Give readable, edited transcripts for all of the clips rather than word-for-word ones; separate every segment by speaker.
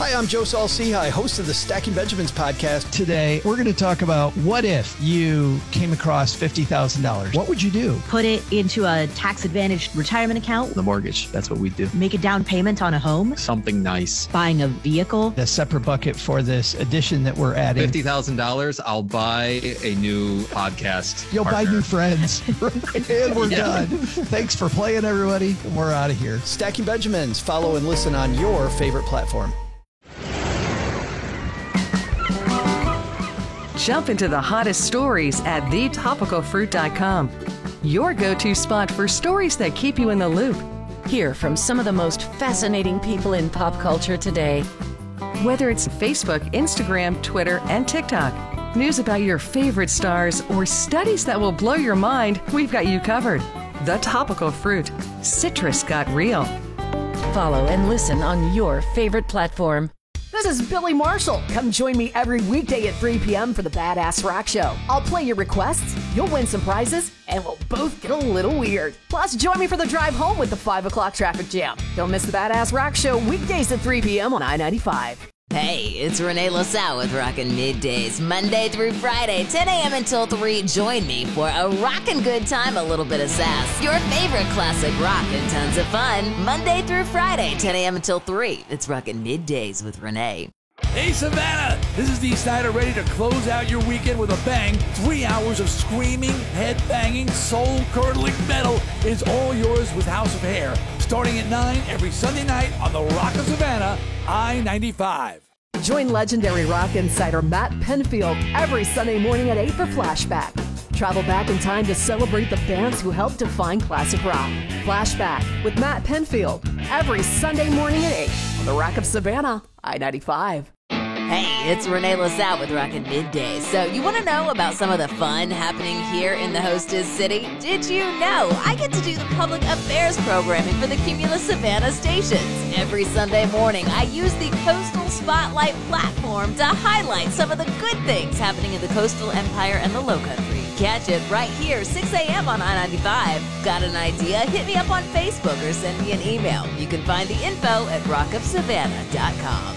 Speaker 1: Hi, I'm Joe Saul-Sehy, host of the Stacking Benjamins podcast.
Speaker 2: Today, we're going to talk about what if you came across $50,000? What would you do?
Speaker 3: Put it into a tax-advantaged retirement account.
Speaker 4: The mortgage, that's what we do.
Speaker 3: Make a down payment on a home.
Speaker 4: Something nice.
Speaker 3: Buying a vehicle.
Speaker 2: A separate bucket for this addition that we're adding.
Speaker 4: $50,000, I'll buy a new podcast.
Speaker 2: You'll
Speaker 4: partner.
Speaker 2: buy new friends. And we're done. Thanks for playing, everybody. We're out of here.
Speaker 1: Stacking Benjamins. Follow and listen on your favorite platform.
Speaker 5: Jump into the hottest stories at thetopicalfruit.com. Your go-to spot for stories that keep you in the loop. Hear from some of the most fascinating people in pop culture today. Whether it's Facebook, Instagram, Twitter, and TikTok, news about your favorite stars, or studies that will blow your mind, we've got you covered. The Topical Fruit. Citrus got real. Follow and listen on your favorite platform.
Speaker 6: This is Billy Marshall. Come join me every weekday at 3 p.m. for the Badass Rock Show. I'll play your requests, you'll win some prizes, and we'll both get a little weird. Plus, join me for the drive home with the 5 o'clock traffic jam. Don't miss the Badass Rock Show weekdays at 3 p.m. on I-95.
Speaker 7: Hey, it's Renee LaSalle with Rockin' Middays, Monday through Friday, 10 a.m. until 3. Join me for a rockin' good time, a little bit of sass, your favorite classic rock, and tons of fun. Monday through Friday, 10 a.m. until 3. It's Rockin' Middays with Renee.
Speaker 8: Hey, Savannah! This is Dee Snyder, ready to close out your weekend with a bang. 3 hours of screaming, head-banging, soul-curdling metal is all yours with House of Hair. Starting at 9 every Sunday night on the Rock of Savannah, I-95.
Speaker 6: Join legendary rock insider Matt Penfield every Sunday morning at 8 for Flashback. Travel back in time to celebrate the bands who helped define classic rock. Flashback with Matt Penfield every Sunday morning at 8 on the Rock of Savannah, I-95.
Speaker 7: Hey, it's Renee LaSalle with Rockin' Middays. So you want to know about some of the fun happening here in the hostess city? Did you know I get to do the public affairs programming for the Cumulus Savannah stations? Every Sunday morning, I use the Coastal Spotlight platform to highlight some of the good things happening in the coastal empire and the Lowcountry. Catch it right here, 6 a.m. on I-95. Got an idea? Hit me up on Facebook or send me an email. You can find the info at rockofsavannah.com.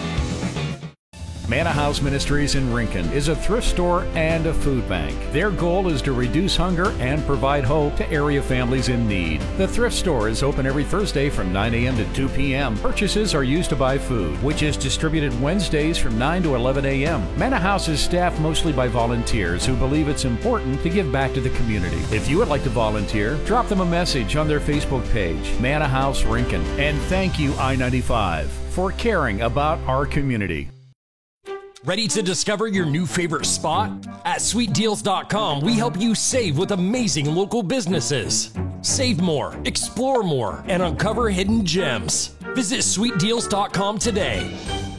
Speaker 9: Manna House Ministries in Rincon is a thrift store and a food bank. Their goal is to reduce hunger and provide hope to area families in need. The thrift store is open every Thursday from 9 a.m. to 2 p.m. Purchases are used to buy food, which is distributed Wednesdays from 9 to 11 a.m. Manna House is staffed mostly by volunteers who believe it's important to give back to the community. If you would like to volunteer, drop them a message on their Facebook page, Manna House Rincon. And thank you, I-95, for caring about our community.
Speaker 10: Ready to discover your new favorite spot? At sweetdeals.com, we help you save with amazing local businesses. Save more, explore more, and uncover hidden gems. Visit sweetdeals.com today.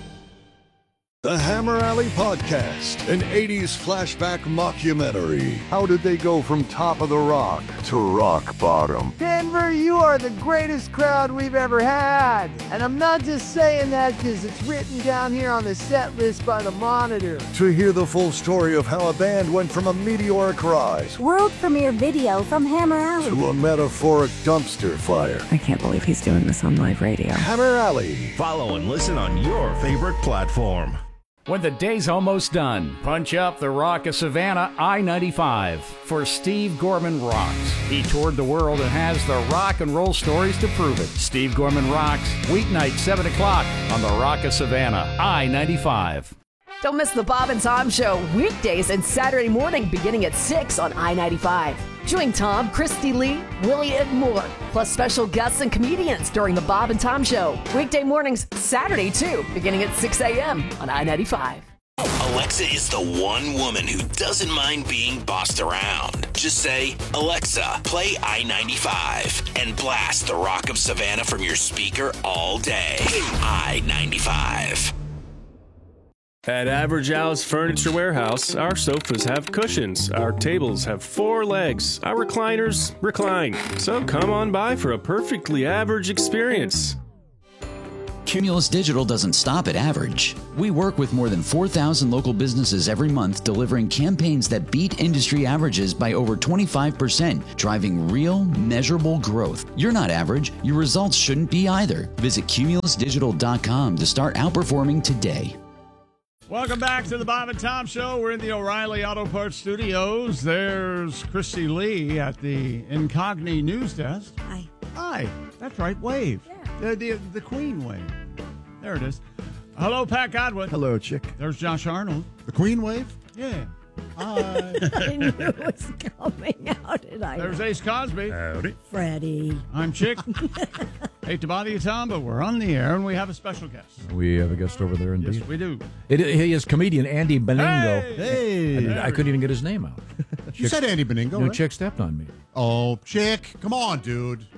Speaker 11: The Hammer Alley Podcast, an 80s flashback mockumentary. How did they go from top of the rock to rock bottom?
Speaker 12: Denver, you are the greatest crowd we've ever had. And I'm not just saying that because it's written down here on the set list by the Monitor.
Speaker 11: To hear the full story of how a band went from a meteoric rise,
Speaker 13: world premiere video from Hammer Alley,
Speaker 11: to a metaphoric dumpster fire.
Speaker 14: I can't believe he's doing this on live radio.
Speaker 11: Hammer Alley.
Speaker 15: Follow and listen on your favorite platform.
Speaker 9: When the day's almost done, punch up the Rock of Savannah I-95 for Steve Gorman Rocks. He toured the world and has the rock and roll stories to prove it. Steve Gorman Rocks, weeknight 7 o'clock on the Rock of Savannah I-95.
Speaker 6: Don't miss the Bob and Tom Show weekdays and Saturday morning beginning at 6 on I-95. Join Tom, Christy Lee, Willie, and more, plus special guests and comedians during the Bob and Tom Show. Weekday mornings, Saturday too, beginning at 6 a.m. on I-95.
Speaker 16: Alexa is the one woman who doesn't mind being bossed around. Just say, Alexa, play I-95 and blast the Rock of Savannah from your speaker all day. I-95.
Speaker 17: At Average Al's Furniture Warehouse, our sofas have cushions, our tables have 4 legs, our recliners recline. So come on by for a perfectly average experience.
Speaker 18: Cumulus Digital doesn't stop at average. We work with more than 4,000 local businesses every month, delivering campaigns that beat industry averages by over 25%, driving real, measurable growth. You're not average. Your results shouldn't be either. Visit cumulusdigital.com to start outperforming today.
Speaker 19: Welcome back to the Bob and Tom Show. We're in the O'Reilly Auto Parts Studios. There's Christy Lee at the Incogni News Desk.
Speaker 13: Hi.
Speaker 19: Hi. That's right. Wave. Yeah. The Queen wave. There it is. Hello, Pat Godwin.
Speaker 20: Hello, chick.
Speaker 19: There's Josh Arnold.
Speaker 20: The Queen wave?
Speaker 19: Yeah.
Speaker 20: Hi.
Speaker 13: I knew it was coming. How did I
Speaker 19: There's
Speaker 13: know?
Speaker 19: Ace Cosby.
Speaker 20: Howdy.
Speaker 13: Freddie.
Speaker 19: I'm Chick. Hate to bother you, Tom, but we're on the air, and we have a special guest.
Speaker 21: We have a guest over there, indeed.
Speaker 19: Yes, we do.
Speaker 21: He is comedian Andy Beningo.
Speaker 20: Hey.
Speaker 21: I couldn't even get his name out.
Speaker 20: You said Andy Beningo,
Speaker 21: New
Speaker 20: right?
Speaker 21: Chick stepped on me.
Speaker 20: Oh, Chick. Come on, dude.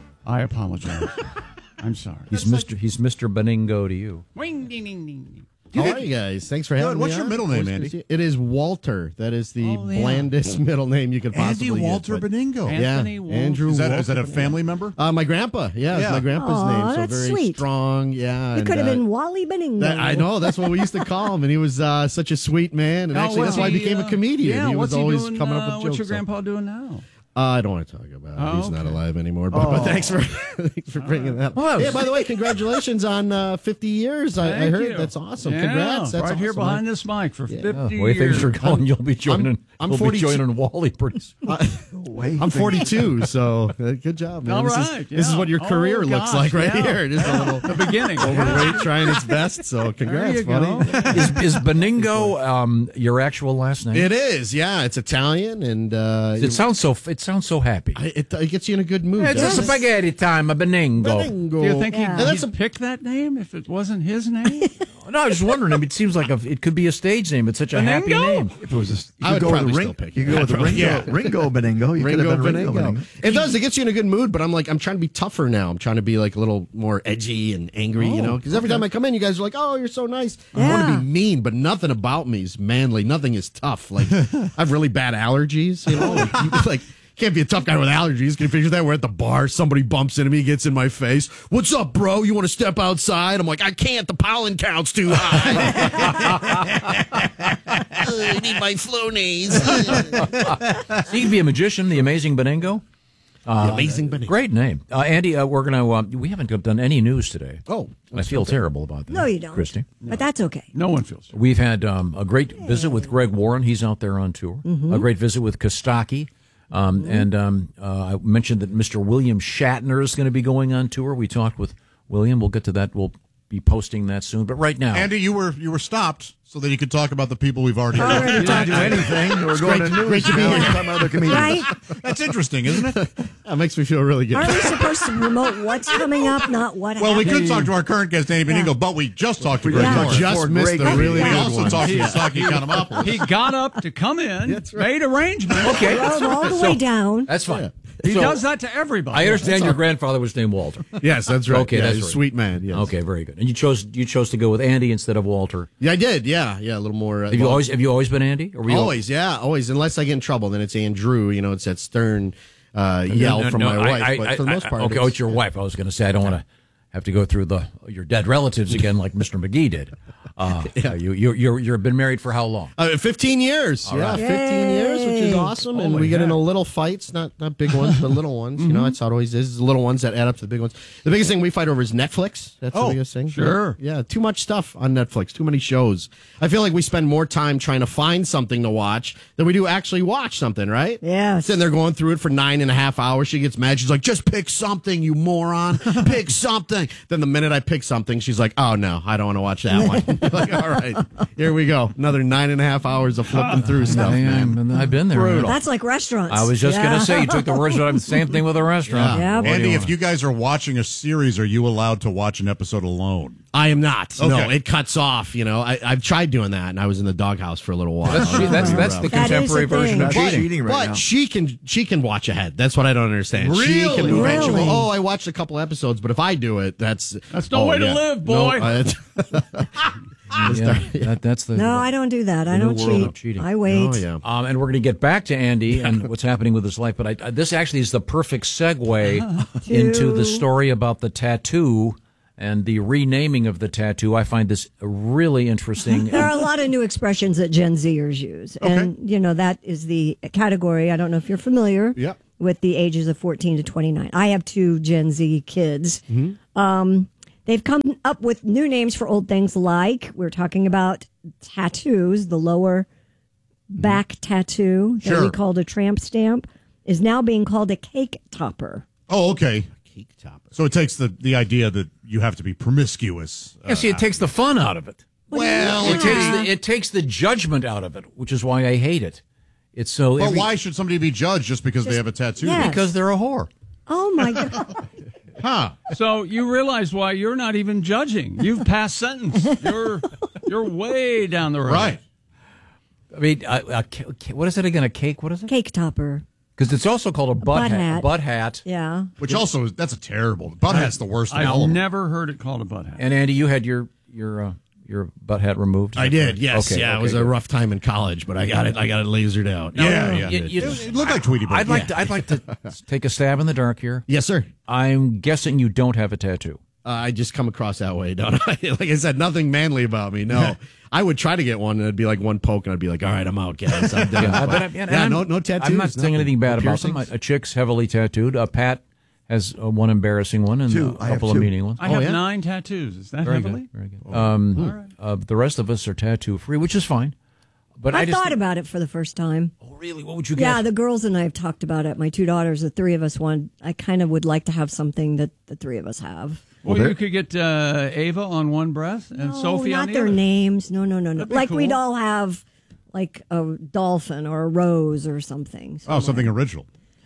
Speaker 19: I apologize. I'm sorry.
Speaker 21: He's Mr. Beningo to you.
Speaker 19: Wing, ding, ding, ding.
Speaker 22: How are you guys? Thanks for having me.
Speaker 20: What's your middle name, Andy?
Speaker 22: It is Walter. That is the blandest middle name you could possibly
Speaker 20: Andy Walter
Speaker 22: get.
Speaker 20: Beningo.
Speaker 19: Anthony Walter.
Speaker 22: Andrew
Speaker 20: Is
Speaker 22: Walter.
Speaker 20: that a family member?
Speaker 22: My grandpa. Yeah, it's my grandpa's
Speaker 13: Aw,
Speaker 22: name. So
Speaker 13: that's
Speaker 22: very
Speaker 13: sweet.
Speaker 22: strong. Yeah.
Speaker 13: It
Speaker 22: and,
Speaker 13: could have been Wally Beningo.
Speaker 22: I know. That's what we used to call him. And he was such a sweet man. And actually, that's why I became a comedian.
Speaker 19: Yeah,
Speaker 22: he was
Speaker 19: what's
Speaker 22: always
Speaker 19: doing,
Speaker 22: coming up with jokes.
Speaker 19: What's your
Speaker 22: so-
Speaker 19: grandpa doing now?
Speaker 22: I don't want to talk about it. He's not
Speaker 19: okay.
Speaker 22: alive anymore. But thanks for bringing that up. Yeah, by the way, congratulations on 50 years. I
Speaker 19: Thank
Speaker 22: heard
Speaker 19: you.
Speaker 22: that's awesome.
Speaker 19: Yeah,
Speaker 22: Congrats. That's
Speaker 19: right here
Speaker 22: awesome.
Speaker 19: behind this mic for 50
Speaker 21: The way things are
Speaker 19: years.
Speaker 21: going, you'll be joining.
Speaker 22: I'm
Speaker 21: you'll
Speaker 22: 42.
Speaker 21: be joining Wally pretty soon.
Speaker 22: I'm 42, so good job, man.
Speaker 19: All
Speaker 22: this
Speaker 19: right.
Speaker 22: This is what your career looks like right here. Just a little
Speaker 19: the beginning.
Speaker 22: overweight, trying its best. So congrats,
Speaker 19: There you
Speaker 22: buddy.
Speaker 19: go.
Speaker 21: Is Beningo your actual last name?
Speaker 22: It is, yeah. It's Italian, and
Speaker 21: It sounds so happy.
Speaker 22: it gets you in a good mood.
Speaker 21: It's a
Speaker 22: doesn't it?
Speaker 21: spaghetti time, a Beningo.
Speaker 22: Beningo.
Speaker 19: Do you think
Speaker 22: Yeah.
Speaker 19: he'd pick that name if it wasn't his name?
Speaker 21: No, I was just wondering. I mean, it seems like it could be a stage name. It's such a happy name.
Speaker 20: If it was
Speaker 22: I would
Speaker 20: go with
Speaker 22: probably
Speaker 20: the
Speaker 22: still pick
Speaker 20: You
Speaker 22: it.
Speaker 20: could go with the Ringo.
Speaker 22: Yeah.
Speaker 20: Ringo Beningo. You could have been Ringo Beningo.
Speaker 22: It does. It gets you in a good mood, but I'm trying to be tougher now. I'm trying to be like a little more edgy and angry, because every time I come in, you guys are like, "Oh, you're so nice." I want to be mean, but nothing about me is manly. Nothing is tough. Like I have really bad allergies, like. Can't be a tough guy with allergies. Can you picture that? We're at the bar. Somebody bumps into me, gets in my face. What's up, bro? You want to step outside? I'm like, I can't. The pollen count's too high. I need my Flonase.
Speaker 21: So you can be a magician, the amazing Beningo.
Speaker 22: The amazing Beningo.
Speaker 21: Great name. Andy, we're going to, we haven't done any news today.
Speaker 22: Oh.
Speaker 21: I feel terrible about that.
Speaker 13: No, you don't.
Speaker 21: Christy.
Speaker 13: But that's okay.
Speaker 19: No one feels.
Speaker 21: We've had a great visit with Greg Warren. He's out there on tour.
Speaker 13: Mm-hmm.
Speaker 21: A great visit with Kostaki. And I mentioned that Mr. William Shatner is going to be going on tour. We talked with William. We'll get to that. We'll be posting that soon. But right now,
Speaker 20: Andy, you were stopped so that you could talk about the people we've already.
Speaker 13: You
Speaker 20: didn't do anything. We're going to news.
Speaker 22: Great to be here.
Speaker 20: Talking about other comedians.
Speaker 13: Right?
Speaker 20: That's interesting, isn't it?
Speaker 22: That makes me feel really good.
Speaker 13: Aren't we supposed to promote what's coming up, not what
Speaker 20: Well, we
Speaker 13: happened?
Speaker 20: could talk to our current guest, Andy Beningo, but we just talked to Greg Warren.
Speaker 22: Just missed the really
Speaker 20: We
Speaker 22: good
Speaker 20: also
Speaker 22: one.
Speaker 20: talked to Saki Kanamopoulos.
Speaker 19: He got up to come in, made arrangements.
Speaker 21: Okay.
Speaker 13: Drove all the way down.
Speaker 21: that's fine.
Speaker 19: He
Speaker 21: So,
Speaker 19: does that to everybody.
Speaker 21: I understand your grandfather was named Walter.
Speaker 22: Yes, that's right.
Speaker 21: Okay,
Speaker 22: Yeah,
Speaker 21: that's
Speaker 22: he's a
Speaker 21: right.
Speaker 22: sweet man. Yes.
Speaker 21: Okay, very good. And you chose to go with Andy instead of Walter.
Speaker 22: Yeah, I did. Yeah, a little more.
Speaker 21: Have you always been Andy? Or were you
Speaker 22: Always, yeah, always. Unless I get in trouble, then it's Andrew. It's that stern yell from my wife. But for the most part,
Speaker 21: okay, it's your wife. I was going to say I don't want to have to go through your dead relatives again like Mr. McGee did. You've been married for how long?
Speaker 22: 15 years.
Speaker 21: All
Speaker 22: Yeah,
Speaker 21: right.
Speaker 22: 15 years, which is awesome. And we get into little fights, not big ones, but little ones. That's how it always is. The little ones that add up to the big ones. The biggest thing we fight over is Netflix. That's the biggest thing.
Speaker 19: Sure.
Speaker 22: Yeah, too much stuff on Netflix, too many shows. I feel like we spend more time trying to find something to watch than we do actually watch something, right?
Speaker 13: Yeah.
Speaker 22: Sitting there going through it for 9.5 hours. She gets mad. She's like, just pick something, you moron. Pick something. Then the minute I pick something, she's like, oh, no, I don't want to watch that one. Like, all right, here we go. Another 9.5 hours of flipping through stuff, man.
Speaker 21: I've been there.
Speaker 22: Brutal.
Speaker 13: That's like restaurants.
Speaker 21: I was just going to say, you took the words out of the same thing with a restaurant.
Speaker 13: Yeah.
Speaker 21: What do
Speaker 20: Andy,
Speaker 21: you
Speaker 20: if
Speaker 21: want?
Speaker 20: you guys are watching a series, are you allowed to watch an episode alone?
Speaker 22: I am not.
Speaker 20: Okay.
Speaker 22: No, it cuts off. I've tried doing that, and I was in the doghouse for a little while.
Speaker 21: That's the
Speaker 13: That is
Speaker 21: contemporary
Speaker 13: a
Speaker 21: version of
Speaker 13: thing.
Speaker 21: cheating.
Speaker 22: But she can watch ahead. That's what I don't understand. She
Speaker 19: Really?
Speaker 22: can move in. She'll go,
Speaker 13: Really?
Speaker 22: oh, I watched a couple episodes, but if I do it, that's
Speaker 19: no way to live, boy.
Speaker 21: That's the
Speaker 13: No, I don't do that. I
Speaker 21: new
Speaker 13: don't
Speaker 21: world of
Speaker 13: cheat.
Speaker 21: cheating.
Speaker 13: I wait.
Speaker 22: Oh, yeah.
Speaker 21: And we're going to get back to Andy and what's happening with his life. But this actually is the perfect segue into the story about the tattoo and the renaming of the tattoo. I find this really interesting.
Speaker 13: There are a lot of new expressions that Gen Zers use. And, that is the category. I don't know if you're familiar with the ages of 14 to 29. I have 2 Gen Z kids.
Speaker 22: Mm-hmm.
Speaker 13: They've come up with new names for old things like, we're talking about tattoos, the lower back tattoo that we called a tramp stamp is now being called a cake topper.
Speaker 20: Oh, okay.
Speaker 22: Cake topper.
Speaker 20: So it takes the idea that you have to be promiscuous.
Speaker 21: Yeah, see, it takes the fun out of it.
Speaker 20: Well,
Speaker 21: it takes the judgment out of it, which is why I hate it. It's so.
Speaker 20: But why should somebody be judged just because they have a tattoo?
Speaker 13: Yes.
Speaker 21: Because they're a whore.
Speaker 13: Oh my God.
Speaker 20: Huh.
Speaker 19: So you realize why you're not even judging. You've passed sentence. You're way down the road.
Speaker 20: Right.
Speaker 21: I mean, what is it again? A cake? What is it?
Speaker 13: Cake topper.
Speaker 21: Because it's also called a butt hat. Butt hat.
Speaker 13: Yeah.
Speaker 20: Which also, that's a terrible. Butt hat's the worst of all of
Speaker 19: I've
Speaker 20: them.
Speaker 19: never heard it called a butt hat.
Speaker 21: And Andy, you had your butt hat removed?
Speaker 22: I did, yes.
Speaker 21: Okay,
Speaker 22: it was a rough time in college, but I got it lasered out.
Speaker 20: It looked like Tweety Bird.
Speaker 21: I'd like to take a stab in the dark here.
Speaker 22: Yes, sir.
Speaker 21: I'm guessing you don't have a tattoo.
Speaker 22: I just come across that way, don't I? Like I said, nothing manly about me. No, I would try to get one, and it'd be like one poke, and I'd be like, "All right, I'm out, guys. I'm done." No tattoos.
Speaker 21: I'm not saying anything bad about
Speaker 22: piercings?
Speaker 21: them. A chick's heavily tattooed. Pat has one embarrassing one and a couple of meaning ones.
Speaker 19: I have 9 tattoos. Is that
Speaker 21: Very
Speaker 19: heavily?
Speaker 21: good. Very good. The rest of us are tattoo free, which is fine. But
Speaker 13: I thought about it for the first time.
Speaker 21: Oh, really? What would you get?
Speaker 13: Yeah, the girls and I have talked about it. My 2 daughters, the 3 of us want. I kind of would like to have something that the 3 of us have.
Speaker 19: Well, you could get Ava on one breast and Sophie on
Speaker 13: not
Speaker 19: the
Speaker 13: their
Speaker 19: other.
Speaker 13: names. No.
Speaker 19: That'd be
Speaker 13: Like
Speaker 19: cool.
Speaker 13: we'd all have like a dolphin or a rose or something.
Speaker 20: Something original.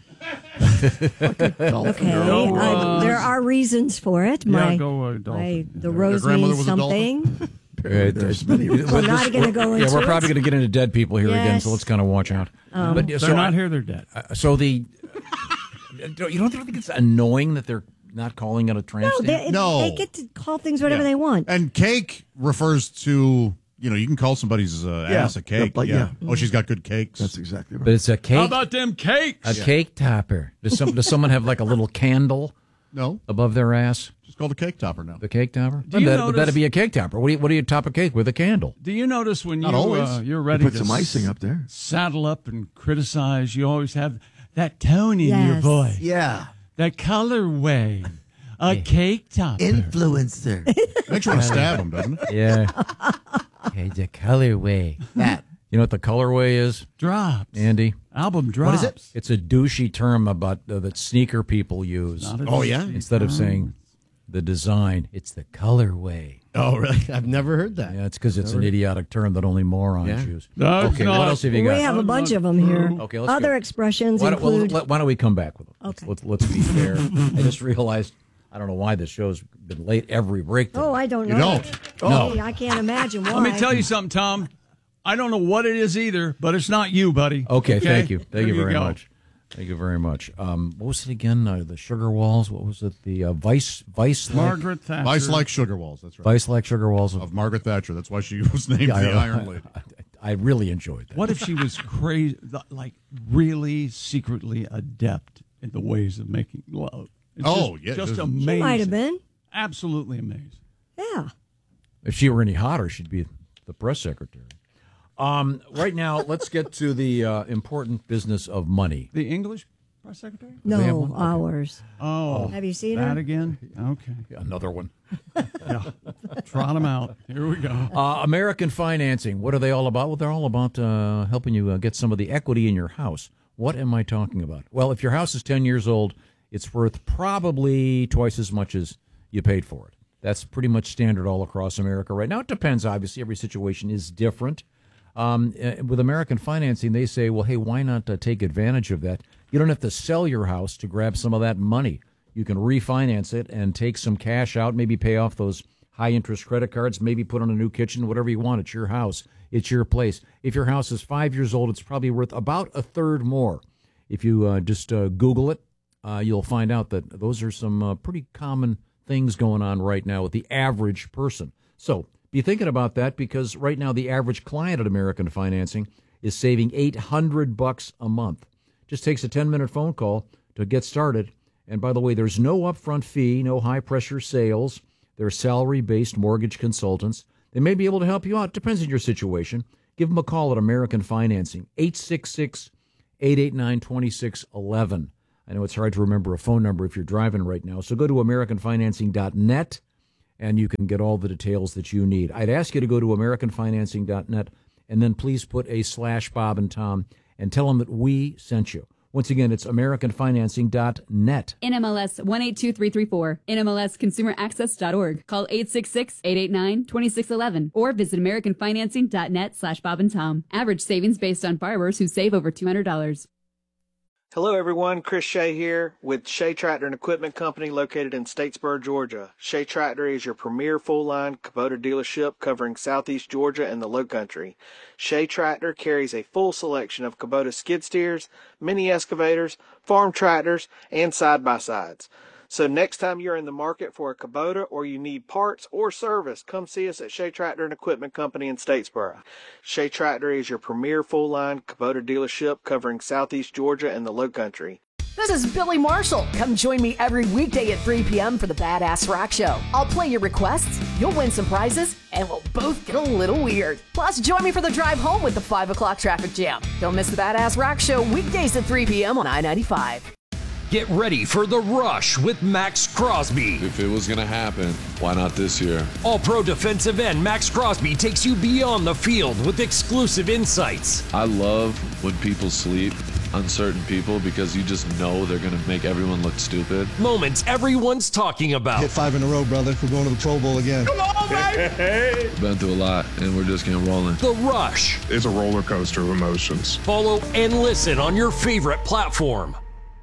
Speaker 13: Okay, there are reasons for it.
Speaker 19: Dolphin.
Speaker 13: The rose means something.
Speaker 21: There's many.
Speaker 13: We're not going to go into
Speaker 21: we're probably
Speaker 13: it.
Speaker 21: going to get into dead people here again,
Speaker 13: Yes.
Speaker 21: so let's kind of watch out.
Speaker 19: But they're not here; they're dead.
Speaker 21: So you don't think it's annoying that they're not calling it a tramp stamp?
Speaker 13: They get to call things whatever they want.
Speaker 20: And cake refers to, you can call somebody's ass a cake. Oh, she's got good cakes.
Speaker 3: That's exactly right.
Speaker 21: But it's a cake.
Speaker 19: How about them cakes?
Speaker 21: A cake topper. Does someone have like a little candle?
Speaker 20: No.
Speaker 21: Above their ass?
Speaker 20: Just called a cake topper now.
Speaker 21: The cake topper?
Speaker 19: Do you notice-
Speaker 21: That'd be a cake topper. What do you top a cake with? A candle?
Speaker 19: Do you notice when
Speaker 20: Not always.
Speaker 19: you're ready
Speaker 3: Put
Speaker 19: to
Speaker 3: some icing up there.
Speaker 19: saddle up and criticize, you always have that tone in your
Speaker 13: Yes.
Speaker 19: voice,
Speaker 3: Yeah.
Speaker 19: that colorway, a cake topper.
Speaker 3: Influencer.
Speaker 20: Makes you want to stab him, doesn't it?
Speaker 21: Yeah. Okay, the colorway. That. You know what the colorway is?
Speaker 19: Drops.
Speaker 21: Andy?
Speaker 19: Album drops.
Speaker 22: What is it?
Speaker 21: It's a douchey term about that sneaker people use.
Speaker 22: Oh, yeah?
Speaker 21: Instead of saying the design, it's the colorway.
Speaker 22: Oh, really? I've never heard that.
Speaker 21: Yeah, it's because it's an idiotic term that only morons use.
Speaker 19: No, it's
Speaker 21: Okay,
Speaker 19: not.
Speaker 21: what else have you got?
Speaker 13: We have a bunch of them here.
Speaker 21: Okay, let's
Speaker 13: Other
Speaker 21: go.
Speaker 13: expressions
Speaker 21: Why
Speaker 13: include.
Speaker 21: don't we come back with them?
Speaker 13: Okay.
Speaker 21: Let's be fair. I just realized, I don't know why this show's been late every break.
Speaker 13: Oh, I don't know.
Speaker 20: You don't.
Speaker 21: No.
Speaker 13: Hey, I can't imagine why.
Speaker 19: Let me tell you something, Tom. I don't know what it is either, but it's not you, buddy.
Speaker 21: Okay, thank you. Thank
Speaker 19: There
Speaker 21: you very
Speaker 19: go.
Speaker 21: much. Thank you very much. What was it again? The sugar walls? What was it? The vice
Speaker 19: Margaret Thatcher.
Speaker 20: Vice like sugar walls. That's right.
Speaker 21: Vice like sugar walls
Speaker 20: Of Margaret Thatcher. That's why she was named the Iron Lady.
Speaker 21: I really enjoyed that.
Speaker 19: What if she was crazy, like really secretly adept in the ways of making love? It's just amazing.
Speaker 13: She might have been.
Speaker 19: Absolutely amazing.
Speaker 13: Yeah.
Speaker 21: If she were any hotter, she'd be the press secretary. Right now, let's get to the important business of money.
Speaker 19: The English press secretary?
Speaker 21: They have
Speaker 13: No,
Speaker 21: one? Okay.
Speaker 13: ours.
Speaker 19: Oh.
Speaker 13: Have you seen
Speaker 19: that
Speaker 13: her?
Speaker 19: again? Okay.
Speaker 21: Yeah, another one.
Speaker 19: Yeah. Trot them out. Here we go.
Speaker 21: American financing. What are they all about? Well, they're all about helping you get some of the equity in your house. What am I talking about? Well, if your house is 10 years old, it's worth probably twice as much as you paid for it. That's pretty much standard all across America right now. It depends, obviously. Every situation is different. With American financing, they say, well, hey, why not take advantage of that? You don't have to sell your house to grab some of that money. You can refinance it and take some cash out, maybe pay off those high-interest credit cards, maybe put on a new kitchen, whatever you want. It's your house. It's your place. If your house is 5 years old, it's probably worth about a third more. If you just Google it, you'll find out that those are some pretty common things going on right now with the average person. So be thinking about that, because right now the average client at American Financing is saving $800 a month. Just takes a 10-minute phone call to get started. And by the way, there's no upfront fee, no high-pressure sales. They're salary-based mortgage consultants. They may be able to help you out. Depends on your situation. Give them a call at American Financing, 866-889-2611. I know it's hard to remember a phone number if you're driving right now, so go to AmericanFinancing.net, and you can get all the details that you need. I'd ask you to go to AmericanFinancing.net, and then please put a /Bob and Tom, and tell them that we sent you. Once again, it's AmericanFinancing.net.
Speaker 3: NMLS 182334. NMLSConsumerAccess.org. Call 866-889-2611 or visit AmericanFinancing.net /Bob and Tom. Average savings based on borrowers who save over $200.
Speaker 4: Hello, everyone. Chris Shea here with Shea Tractor and Equipment Company located in Statesboro, Georgia. Shea Tractor is your premier full-line Kubota dealership covering southeast Georgia and the Lowcountry. Shea Tractor carries a full selection of Kubota skid steers, mini excavators, farm tractors, and side-by-sides. So next time you're in the market for a Kubota or you need parts or service, come see us at Shea Tractor and Equipment Company in Statesboro. Shea Tractor is your premier full-line Kubota dealership covering southeast Georgia and the Lowcountry.
Speaker 6: This is Billy Marshall. Come join me every weekday at 3 p.m. for the Badass Rock Show. I'll play your requests, you'll win some prizes, and we'll both get a little weird. Plus, join me for the drive home with the 5 o'clock traffic jam. Don't miss the Badass Rock Show weekdays at 3 p.m. on I-95.
Speaker 10: Get ready for The Rush with Max Crosby.
Speaker 23: If it was going to happen, why not this year?
Speaker 10: All-Pro defensive end Max Crosby takes you beyond the field with exclusive insights.
Speaker 23: I love when people sleep on certain people because you just know they're going to make everyone look stupid.
Speaker 10: Moments everyone's talking about.
Speaker 1: Hit 5 in a row, brother. We're going to the Pro Bowl again.
Speaker 23: Come on, baby! Been through a lot, and we're just getting rolling.
Speaker 10: The Rush.
Speaker 24: It's a roller coaster of emotions.
Speaker 10: Follow and listen on your favorite platform.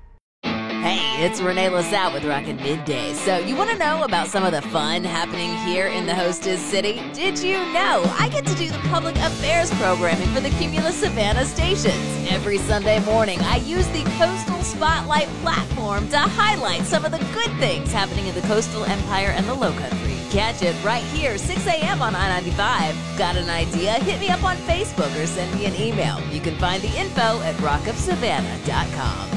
Speaker 7: Hey, it's Renee Lazat with Rockin' Middays. So you want to know about some of the fun happening here in the hostess city? Did you know I get to do the public affairs programming for the Cumulus Savannah stations? Every Sunday morning, I use the Coastal Spotlight platform to highlight some of the good things happening in the coastal empire and the Lowcountry. Catch it right here, 6 a.m. on I-95. Got an idea? Hit me up on Facebook or send me an email. You can find the info at rockofsavannah.com.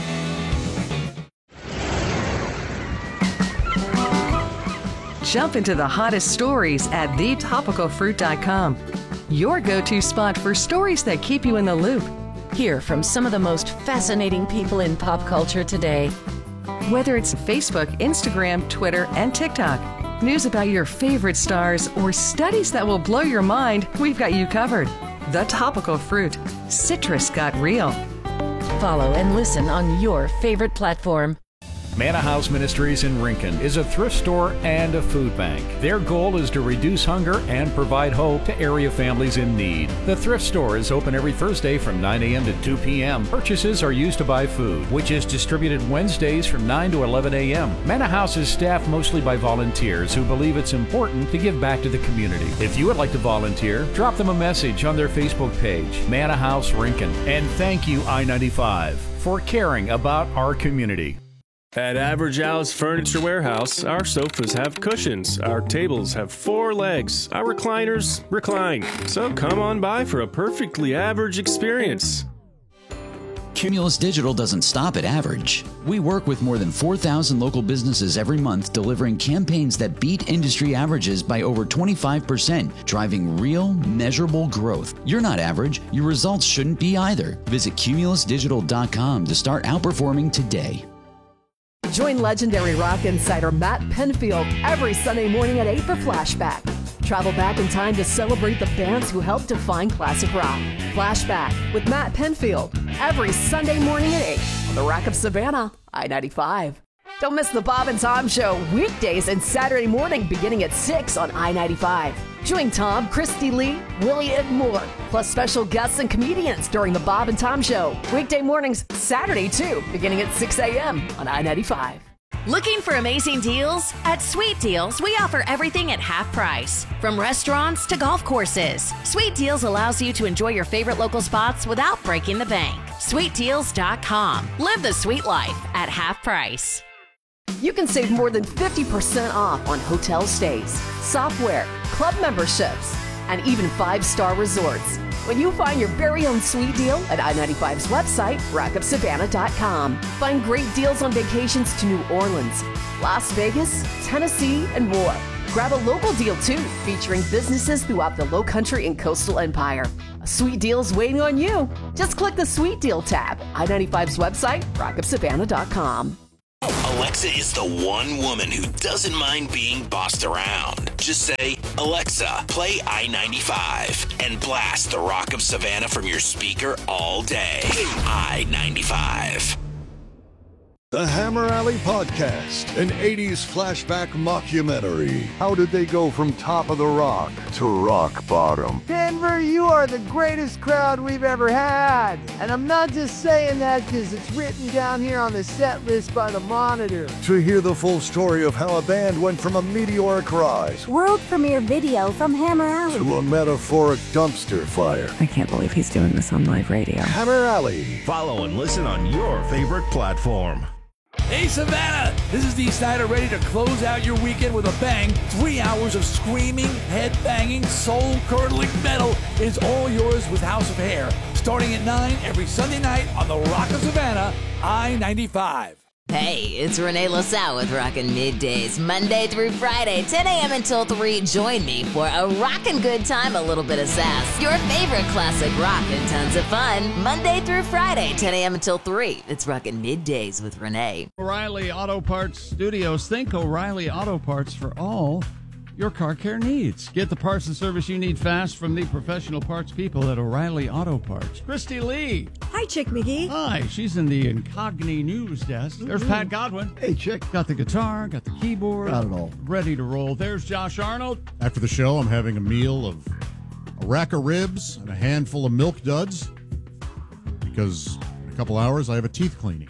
Speaker 5: Jump into the hottest stories at thetopicalfruit.com. Your go-to spot for stories that keep you in the loop. Hear from some of the most fascinating people in pop culture today. Whether it's Facebook, Instagram, Twitter, and TikTok, news about your favorite stars, or studies that will blow your mind, we've got you covered. The Topical Fruit. Citrus got real. Follow and listen on your favorite platform.
Speaker 9: Manna House Ministries in Rincon is a thrift store and a food bank. Their goal is to reduce hunger and provide hope to area families in need. The thrift store is open every Thursday from 9 a.m. to 2 p.m. Purchases are used to buy food, which is distributed Wednesdays from 9 to 11 a.m. Manna House is staffed mostly by volunteers who believe it's important to give back to the community. If you would like to volunteer, drop them a message on their Facebook page, Manna House Rincon. And thank you, I-95, for caring about our community.
Speaker 17: At Average Al's Furniture Warehouse, our sofas have cushions, our tables have 4 legs, our recliners recline. So come on by for a perfectly average experience.
Speaker 18: Cumulus Digital doesn't stop at average. We work with more than 4,000 local businesses every month, delivering campaigns that beat industry averages by over 25%, driving real, measurable growth. You're not average. Your results shouldn't be either. Visit cumulusdigital.com to start outperforming today.
Speaker 6: Join legendary rock insider Matt Penfield every Sunday morning at 8 for Flashback. Travel back in time to celebrate the bands who helped define classic rock. Flashback with Matt Penfield every Sunday morning at 8 on the Rock of Savannah, I-95. Don't miss the Bob and Tom Show weekdays and Saturday morning beginning at 6 on I-95. Join Tom, Christy Lee, Willie, and more, plus special guests and comedians during the Bob and Tom Show. Weekday mornings, Saturday too, beginning at 6 a.m. on I-95.
Speaker 25: Looking for amazing deals? At Sweet Deals, we offer everything at half price. From restaurants to golf courses, Sweet Deals allows you to enjoy your favorite local spots without breaking the bank. SweetDeals.com. Live the sweet life at half price.
Speaker 6: You can save more than 50% off on hotel stays, software, club memberships, and even 5-star resorts when you find your very own sweet deal at I-95's website, rockofsavannah.com. Find great deals on vacations to New Orleans, Las Vegas, Tennessee, and more. Grab a local deal too, featuring businesses throughout the Lowcountry and Coastal Empire. A sweet deal's waiting on you. Just click the Sweet Deal tab. I-95's website, rockofsavannah.com.
Speaker 16: Alexa is the one woman who doesn't mind being bossed around. Just say, Alexa, play I-95 and blast the Rock of Savannah from your speaker all day. I-95.
Speaker 2: The Hammer Alley Podcast, an 80s flashback mockumentary. How did they go from top of the rock to rock bottom?
Speaker 8: Denver, you are the greatest crowd we've ever had. And I'm not just saying that because it's written down here on the set list by the Monitor.
Speaker 2: To hear the full story of how a band went from a meteoric rise
Speaker 11: world premiere video from Hammer Alley
Speaker 2: to a metaphoric dumpster fire.
Speaker 12: I can't believe he's doing this on live radio.
Speaker 2: Hammer Alley.
Speaker 15: Follow and listen on your favorite platform.
Speaker 14: Hey Savannah, this is Dee Snider ready to close out your weekend with a bang. 3 hours of screaming, head-banging, soul-curdling metal is all yours with House of Hair. Starting at 9 every Sunday night on the Rock of Savannah, I-95.
Speaker 7: Hey, it's Renee LaSalle with Rockin' Middays, Monday through Friday, 10 a.m. until 3. Join me for a rockin' good time, a little bit of sass, your favorite classic rock, and tons of fun. Monday through Friday, 10 a.m. until 3. It's Rockin' Middays with Renee.
Speaker 19: O'Reilly Auto Parts Studios. Think O'Reilly Auto Parts for all your car care needs. Get the parts and service you need fast from the professional parts people at O'Reilly Auto Parts. Christy Lee.
Speaker 13: Hi, Chick McGee.
Speaker 19: Hi, she's in the Incogni news desk. There's Pat Godwin.
Speaker 20: Hey, Chick.
Speaker 19: Got the guitar, got the keyboard.
Speaker 20: Got it all.
Speaker 19: Ready to roll. There's Josh Arnold.
Speaker 20: After the show, I'm having a meal of a rack of ribs and a handful of Milk Duds because in a couple hours I have a teeth cleaning.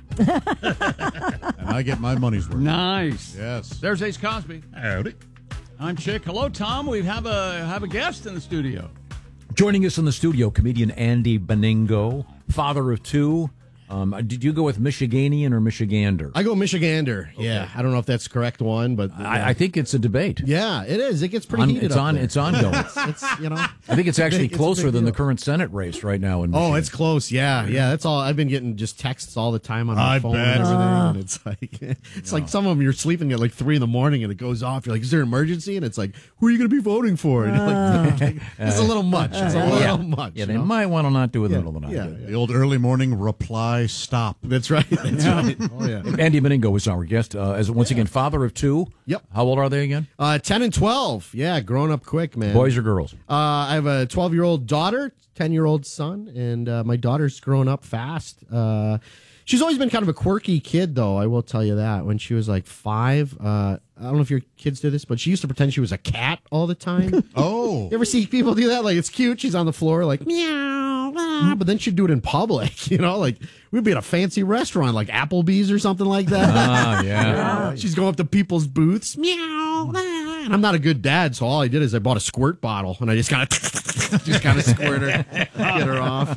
Speaker 20: And I get my money's worth.
Speaker 19: Nice.
Speaker 20: Yes.
Speaker 19: There's Ace Cosby.
Speaker 20: Howdy.
Speaker 19: I'm Chick. Hello, Tom. We have a guest in the studio.
Speaker 21: Joining us in the studio, comedian Andy Beningo, father of 2. Did you go with Michiganian or Michigander?
Speaker 22: I go Michigander. Okay. Yeah, I don't know if that's the correct one, but
Speaker 21: I think it's a debate.
Speaker 22: Yeah, it is. It gets pretty heated.
Speaker 21: It's ongoing.
Speaker 22: it's
Speaker 21: I think it's actually closer than the current Senate race right now in Michigan.
Speaker 22: Oh, it's close. Yeah. That's all. I've been getting just texts all the time on my phone and everything. And it's like some of them you're sleeping at like 3 a.m. and it goes off. You're like, is there an emergency? And it's like, who are you going to be voting for? And you're like, it's a little much. It's a little much.
Speaker 21: Yeah, they might want to not do it in the middle of the night.
Speaker 20: Yeah, the old early morning reply stop.
Speaker 22: That's right. That's right. Oh, yeah.
Speaker 21: Andy Beningo is our guest. As once again, father of 2.
Speaker 22: Yep.
Speaker 21: How old are they again?
Speaker 22: 10 and 12. Yeah, growing up quick, man.
Speaker 21: Boys or girls?
Speaker 22: I have a 12-year-old daughter, 10-year-old son, and my daughter's growing up fast. She's always been kind of a quirky kid, though, I will tell you that. When she was like 5, I don't know if your kids do this, but she used to pretend she was a cat all the time.
Speaker 20: Oh.
Speaker 22: You ever see people do that? Like, it's cute. She's on the floor like, meow, blah, but then she'd do it in public, like we'd be at a fancy restaurant like Applebee's or something like that.
Speaker 21: Ah, yeah.
Speaker 22: She's going up to people's booths, meow, blah. And I'm not a good dad, so all I did is I bought a squirt bottle and I just kind of squirt her, get her off,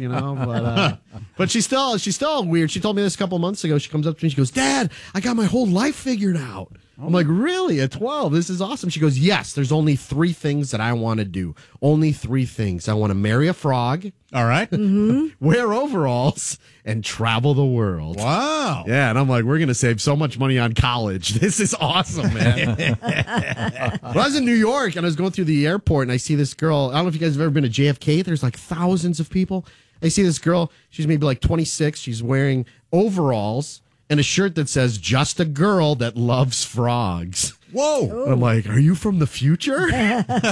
Speaker 22: But she's still weird. She told me this a couple months ago. She comes up to me, she goes, Dad, I got my whole life figured out. I'm like, really? At 12? This is awesome. She goes, yes, there's only 3 things that I want to do. Only 3 things. I want to marry a frog.
Speaker 20: All right.
Speaker 22: Wear overalls and travel the world.
Speaker 20: Wow.
Speaker 22: Yeah, and I'm like, we're going to save so much money on college. This is awesome, man. When I was in New York and I was going through the airport and I see this girl. I don't know if you guys have ever been to JFK. There's like thousands of people. I see this girl. She's maybe like 26. She's wearing overalls and a shirt that says, just a girl that loves frogs.
Speaker 20: Whoa.
Speaker 22: And I'm like, are you from the future?
Speaker 19: Whoa.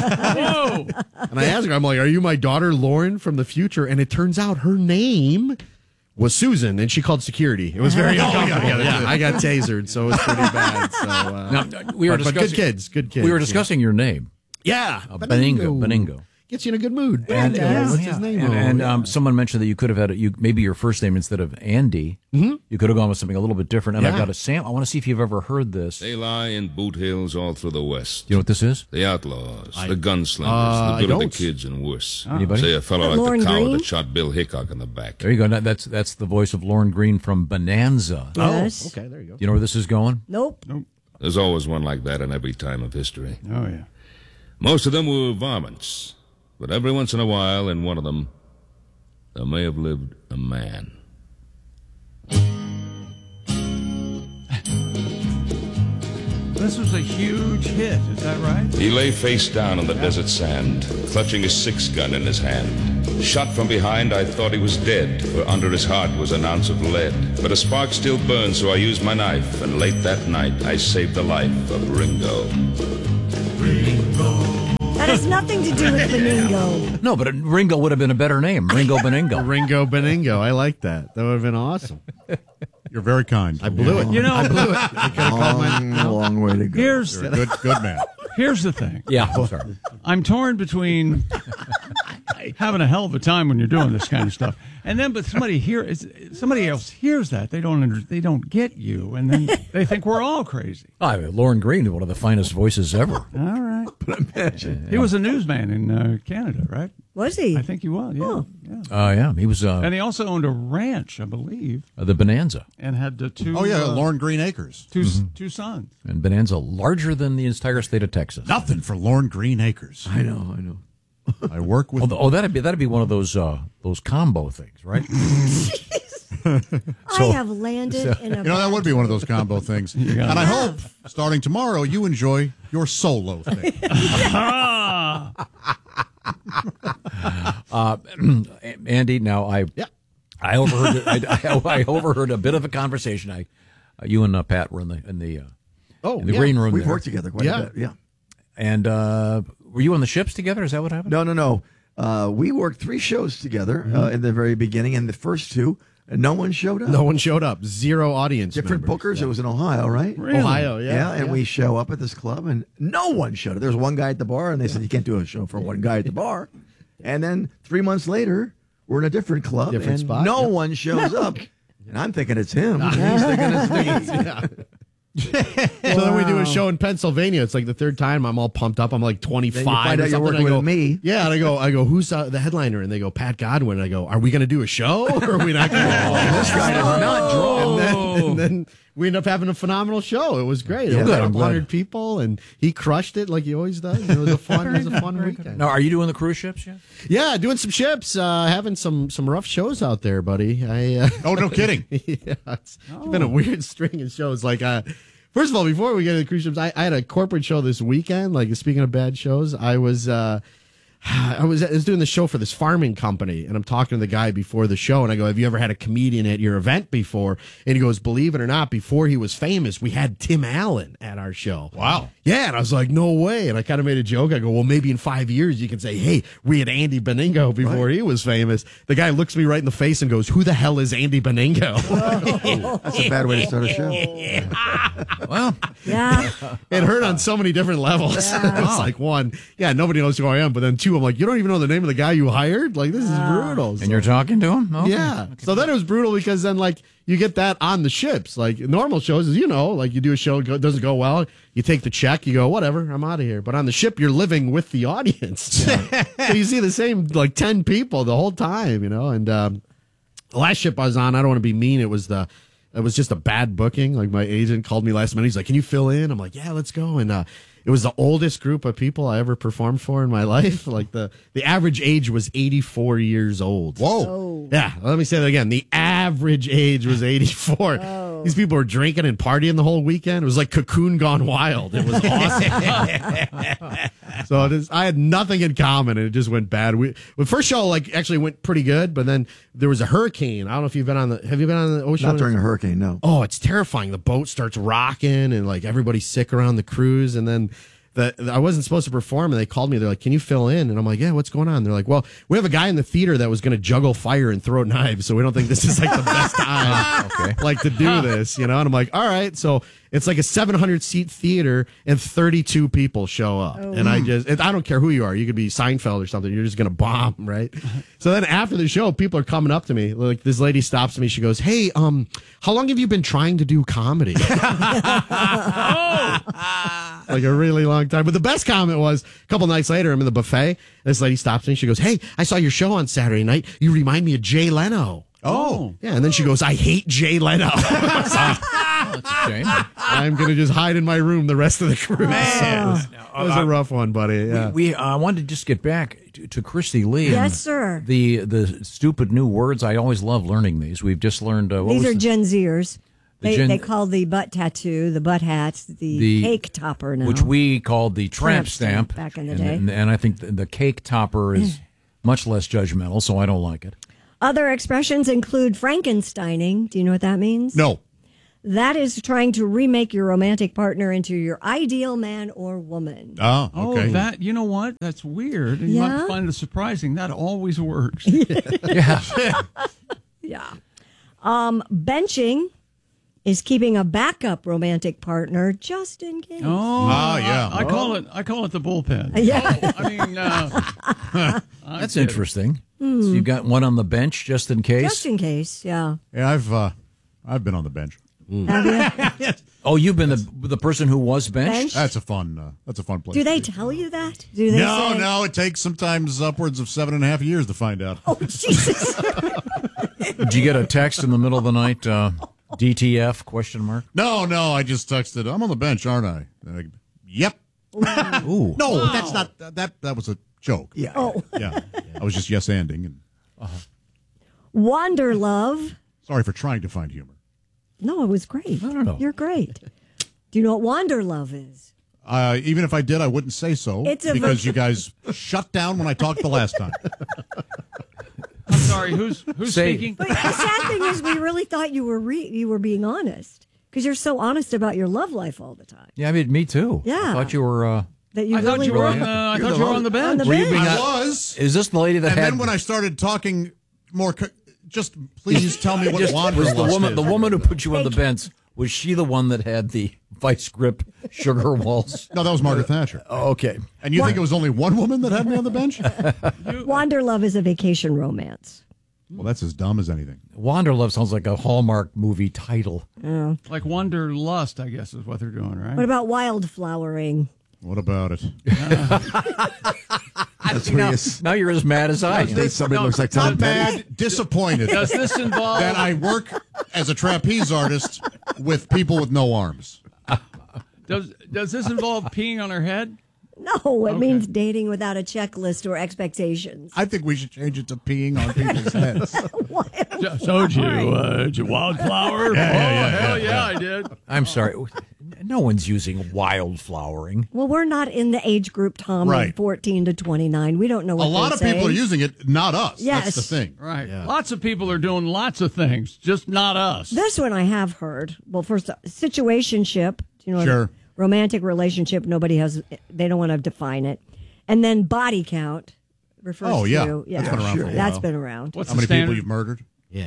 Speaker 22: And I asked her, I'm like, are you my daughter Lauren from the future? And it turns out her name was Susan, and she called security. It was very uncomfortable. Yeah, I got tasered, so it was pretty bad. So,
Speaker 21: now, we were
Speaker 22: discussing, good kids.
Speaker 21: We were discussing your name.
Speaker 22: Yeah.
Speaker 21: Beningo.
Speaker 22: Gets you in a good mood.
Speaker 21: And,
Speaker 22: what's his name?
Speaker 21: And someone mentioned that you could have had maybe your first name instead of Andy.
Speaker 22: Mm-hmm.
Speaker 21: You could have gone with something a little bit different. And I've got a sample. I want to see if you've ever heard this.
Speaker 26: They lie in boot hills all through the West.
Speaker 21: You know what this is?
Speaker 26: The outlaws, the gunslingers, the good of the kids and worse.
Speaker 21: Anybody?
Speaker 26: Say a fellow like
Speaker 13: Lauren
Speaker 26: the coward
Speaker 13: Green?
Speaker 26: that shot Bill Hickok in the back.
Speaker 21: There you go. That's the voice of Lauren Green from Bonanza.
Speaker 13: Yes.
Speaker 22: Okay, there you go.
Speaker 21: You know where this is going?
Speaker 13: Nope.
Speaker 26: There's always one like that in every time of history.
Speaker 19: Oh, yeah.
Speaker 26: Most of them were varmints, but every once in a while in one of them, there may have lived a man.
Speaker 19: This was a huge hit, is that right?
Speaker 26: He lay face down on the desert sand, clutching a 6-gun in his hand. Shot from behind, I thought he was dead, for under his heart was an ounce of lead. But a spark still burned, so I used my knife, and late that night I saved the life of Ringo.
Speaker 13: That has nothing to do with Benigno.
Speaker 21: No, but Ringo would have been a better name. Ringo Benigno.
Speaker 22: Ringo Benigno. I like that. That would have been awesome.
Speaker 20: You're very kind.
Speaker 22: I blew it.
Speaker 19: I
Speaker 22: blew it. I could have called my
Speaker 2: long way to go.
Speaker 19: Here's
Speaker 20: You're a good man.
Speaker 19: Here's the thing.
Speaker 21: Yeah, I'm sorry.
Speaker 19: I'm torn between having a hell of a time when you're doing this kind of stuff, and then but somebody else hears that they don't get you, and then they think we're all crazy.
Speaker 21: Lauren Green, one of the finest voices ever.
Speaker 19: All right, but imagine he was a newsman in Canada, right?
Speaker 13: Was he?
Speaker 19: I think he was. Yeah.
Speaker 13: Oh.
Speaker 21: Yeah, he was.
Speaker 19: And he also owned a ranch, I believe.
Speaker 21: The Bonanza.
Speaker 19: And had two.
Speaker 20: Oh yeah, Lauren Green Acres.
Speaker 19: Two sons.
Speaker 21: And Bonanza larger than the entire state of Texas.
Speaker 20: Nothing for Lauren Green Acres.
Speaker 2: I know.
Speaker 20: I work with.
Speaker 21: That'd be one of those combo things, right?
Speaker 13: I have landed in a.
Speaker 20: That would be one of those combo things. And I hope starting tomorrow you enjoy your solo thing.
Speaker 21: Andy, now I overheard I overheard a bit of a conversation. You and Pat were in the green room.
Speaker 2: We've
Speaker 21: there.
Speaker 2: worked together quite a bit. Yeah.
Speaker 21: And were you on the ships together? Is that what happened?
Speaker 2: No. We worked 3 shows together in the very beginning, and the first 2, no one showed up.
Speaker 22: No one showed up. 0 audience.
Speaker 2: Different
Speaker 22: members.
Speaker 2: bookers. Yeah. It was in Ohio, right?
Speaker 19: Really?
Speaker 22: Ohio, yeah.
Speaker 2: And we show up at this club, and no one showed up. There was one guy at the bar, and they said, you can't do a show for one guy at the bar. And then 3 months later, we're in a different club,
Speaker 22: Different
Speaker 2: and
Speaker 22: spot,
Speaker 2: no one shows up. And I'm thinking it's him. He's thinking it's me.
Speaker 22: Yeah. So then we do a show in Pennsylvania. It's like the 3rd time. I'm all pumped up. I'm like 25.
Speaker 2: Then you find out you're working with me.
Speaker 22: Yeah, and I go, who's the headliner? And they go, Pat Godwin. And I go, are we going to do a show or are we not going to?
Speaker 2: This guy does not draw.
Speaker 22: And then we end up having a phenomenal show. It was great. It was
Speaker 21: good.
Speaker 22: like
Speaker 21: I'm glad.
Speaker 22: 100 people, and he crushed it like he always does. It was a fun weekend.
Speaker 21: Now, are you doing the cruise ships yet?
Speaker 22: Yeah, doing some ships, having some rough shows out there, buddy.
Speaker 20: Oh, no kidding.
Speaker 22: Yeah, it's been a weird string of shows. Like, first of all, before we get to the cruise ships, I had a corporate show this weekend. Like, speaking of bad shows, I was doing the show for this farming company, and I'm talking to the guy before the show, and I go, have you ever had a comedian at your event before? And he goes, believe it or not, before he was famous, we had Tim Allen at our show.
Speaker 20: Wow.
Speaker 22: Yeah, and I was like, no way. And I kind of made a joke. I go, well, maybe in 5 years you can say, hey, we had Andy Benigno before he was famous. The guy looks me right in the face and goes, who the hell is Andy Benigno?
Speaker 2: That's a bad way to start a show.
Speaker 21: Well,
Speaker 13: Yeah.
Speaker 22: It hurt on so many different levels. It's like, 1, nobody knows who I am. But then 2, I'm like, you don't even know the name of the guy you hired? Like, this is brutal.
Speaker 21: and you're talking to him? Okay.
Speaker 22: Yeah. So then it was brutal because then, like, you get that on the ships. Like, normal shows is, like, you do a show, it doesn't go well, you take the check, you go, whatever, I'm out of here. But on the ship, you're living with the audience. So you see the same, like, 10 people the whole time, And the last ship I was on, I don't want to be mean, it was just a bad booking. Like, my agent called me last minute. He's like, can you fill in? I'm like, yeah, let's go. And it was the oldest group of people I ever performed for in my life. Like, the average age was 84 years old.
Speaker 20: Whoa.
Speaker 22: Yeah, let me say that again. The average age was 84. Oh. These people were drinking and partying the whole weekend. It was like Cocoon gone wild. It was awesome. So I had nothing in common, and it just went bad. The first show actually went pretty good, but then there was a hurricane. I don't know if have you been on the ocean?
Speaker 2: Not during a hurricane, no.
Speaker 22: Oh, it's terrifying. The boat starts rocking, and everybody's sick around the cruise, and then I wasn't supposed to perform, and they called me. They're like, can you fill in? And I'm like, yeah, what's going on? They're like, well, we have a guy in the theater that was going to juggle fire and throw knives, so we don't think this is the best time to do this, And I'm like, all right. So it's like a 700-seat theater, and 32 people show up. Oh. And I don't care who you are. You could be Seinfeld or something. You're just going to bomb, right? So then after the show, people are coming up to me. Like, this lady stops me. She goes, hey, how long have you been trying to do comedy? Like a really long time. But the best comment was, a couple nights later, I'm in the buffet. This lady stops me. She goes, hey, I saw your show on Saturday night. You remind me of Jay Leno.
Speaker 20: Oh.
Speaker 22: Yeah, and then she goes, I hate Jay Leno.
Speaker 21: That's a shame.
Speaker 22: I'm going to just hide in my room the rest of the cruise.
Speaker 21: Man.
Speaker 22: It was a rough one, buddy. Yeah.
Speaker 21: I wanted to just get back to Christy Lee.
Speaker 13: Yes, sir.
Speaker 21: The stupid new words. I always love learning these. We've just learned.
Speaker 13: These are Gen Zers. They call the butt tattoo, the butt hats, the cake topper now.
Speaker 21: Which we called the tramp stamp
Speaker 13: back in the day.
Speaker 21: And I think the cake topper is much less judgmental, so I don't like it.
Speaker 13: Other expressions include Frankensteining. Do you know what that means?
Speaker 20: No.
Speaker 13: That is trying to remake your romantic partner into your ideal man or woman.
Speaker 20: Oh, okay.
Speaker 19: Oh, that, you know what? That's weird. And
Speaker 13: Yeah?
Speaker 19: you might find it surprising. That always works.
Speaker 21: Yeah.
Speaker 13: Yeah. Benching is keeping a backup romantic partner just in case.
Speaker 19: Oh,
Speaker 20: yeah.
Speaker 19: I call it the bullpen.
Speaker 13: Yeah.
Speaker 19: Oh, I mean,
Speaker 21: That's interesting. So you've got one on the bench just in case?
Speaker 13: Just in case, yeah.
Speaker 20: Yeah, I've been on the bench.
Speaker 13: Have you?
Speaker 21: Oh, you've been the person who was benched?
Speaker 20: That's a fun place.
Speaker 13: Do they tell you that? Do they say?
Speaker 20: No. It takes sometimes upwards of 7.5 years to find out.
Speaker 13: Oh, Jesus.
Speaker 21: Did you get a text in the middle of the night? DTF? Question mark.
Speaker 20: No. I just texted. I'm on the bench, aren't I? Yep.
Speaker 21: Ooh.
Speaker 20: No,
Speaker 19: Wow.
Speaker 20: that's not. That was a joke.
Speaker 21: Yeah.
Speaker 13: Oh.
Speaker 20: Yeah. I was just yes-anding. And
Speaker 13: Wander love.
Speaker 20: sorry for trying to find humor.
Speaker 13: No, it was great.
Speaker 21: I don't know.
Speaker 13: You're great. Do you know what wander love is?
Speaker 20: Even if I did, I wouldn't say so
Speaker 13: It's a
Speaker 20: because you guys shut down when I talked the last time.
Speaker 19: I'm sorry. Who's speaking?
Speaker 13: But the sad thing is, we really thought you were being honest because you're so honest about your love life all the time.
Speaker 21: Yeah, I mean, me too.
Speaker 13: Yeah.
Speaker 21: I thought you were...
Speaker 13: That you
Speaker 19: I thought
Speaker 13: really
Speaker 19: you were
Speaker 13: were.
Speaker 19: on the bench.
Speaker 13: On the
Speaker 21: Were you
Speaker 13: bench.
Speaker 21: being
Speaker 20: I was.
Speaker 21: Is this the lady that
Speaker 20: And
Speaker 21: had...
Speaker 20: then when I started talking more, just please tell me what
Speaker 21: Just-
Speaker 20: wanderlust
Speaker 21: was
Speaker 20: is.
Speaker 21: the woman who put you on the bench, was she the one that had the vice grip sugar walls?
Speaker 20: No, that was Margaret Thatcher.
Speaker 21: Oh, okay.
Speaker 20: And you think it was only one woman that had me on the bench?
Speaker 13: Wander love is a vacation romance.
Speaker 20: Well, that's as dumb as anything.
Speaker 21: Wanderlove sounds like a Hallmark movie title.
Speaker 13: Yeah.
Speaker 19: Like Wanderlust, I guess, is what they're doing, right?
Speaker 13: What about wildflowering?
Speaker 20: What about it?
Speaker 21: Now you're as mad as I am.
Speaker 1: Somebody looks like
Speaker 20: Not
Speaker 1: Tom Petty.
Speaker 20: mad, disappointed
Speaker 19: Does this involve?
Speaker 20: that I work as a trapeze artist with people with no arms.
Speaker 19: Does this involve peeing on her head?
Speaker 13: No, it means dating without a checklist or expectations.
Speaker 20: I think we should change it to peeing on people's heads.
Speaker 19: So did you wildflower? Hell yeah, I did.
Speaker 21: I'm sorry. No one's using wildflowering.
Speaker 13: Well, we're not in the age group, Tom,
Speaker 20: Right.
Speaker 13: of 14 to 29. We don't know what
Speaker 20: A lot
Speaker 13: they're
Speaker 20: of people are
Speaker 13: saying.
Speaker 20: using it, not us.
Speaker 13: Yes.
Speaker 20: That's the thing.
Speaker 19: Right.
Speaker 20: Yeah.
Speaker 19: Lots of people are doing lots of things, just not us.
Speaker 13: This one I have heard. Well, first, situationship. You know,
Speaker 20: Sure.
Speaker 13: romantic relationship. Nobody has. They don't want to define it. And then body count refers
Speaker 20: Oh, yeah.
Speaker 13: to.
Speaker 20: That's been around for a while.
Speaker 13: That's been around.
Speaker 19: What's
Speaker 20: How
Speaker 19: the
Speaker 20: many
Speaker 19: standard?
Speaker 20: people you've murdered?
Speaker 22: Yeah.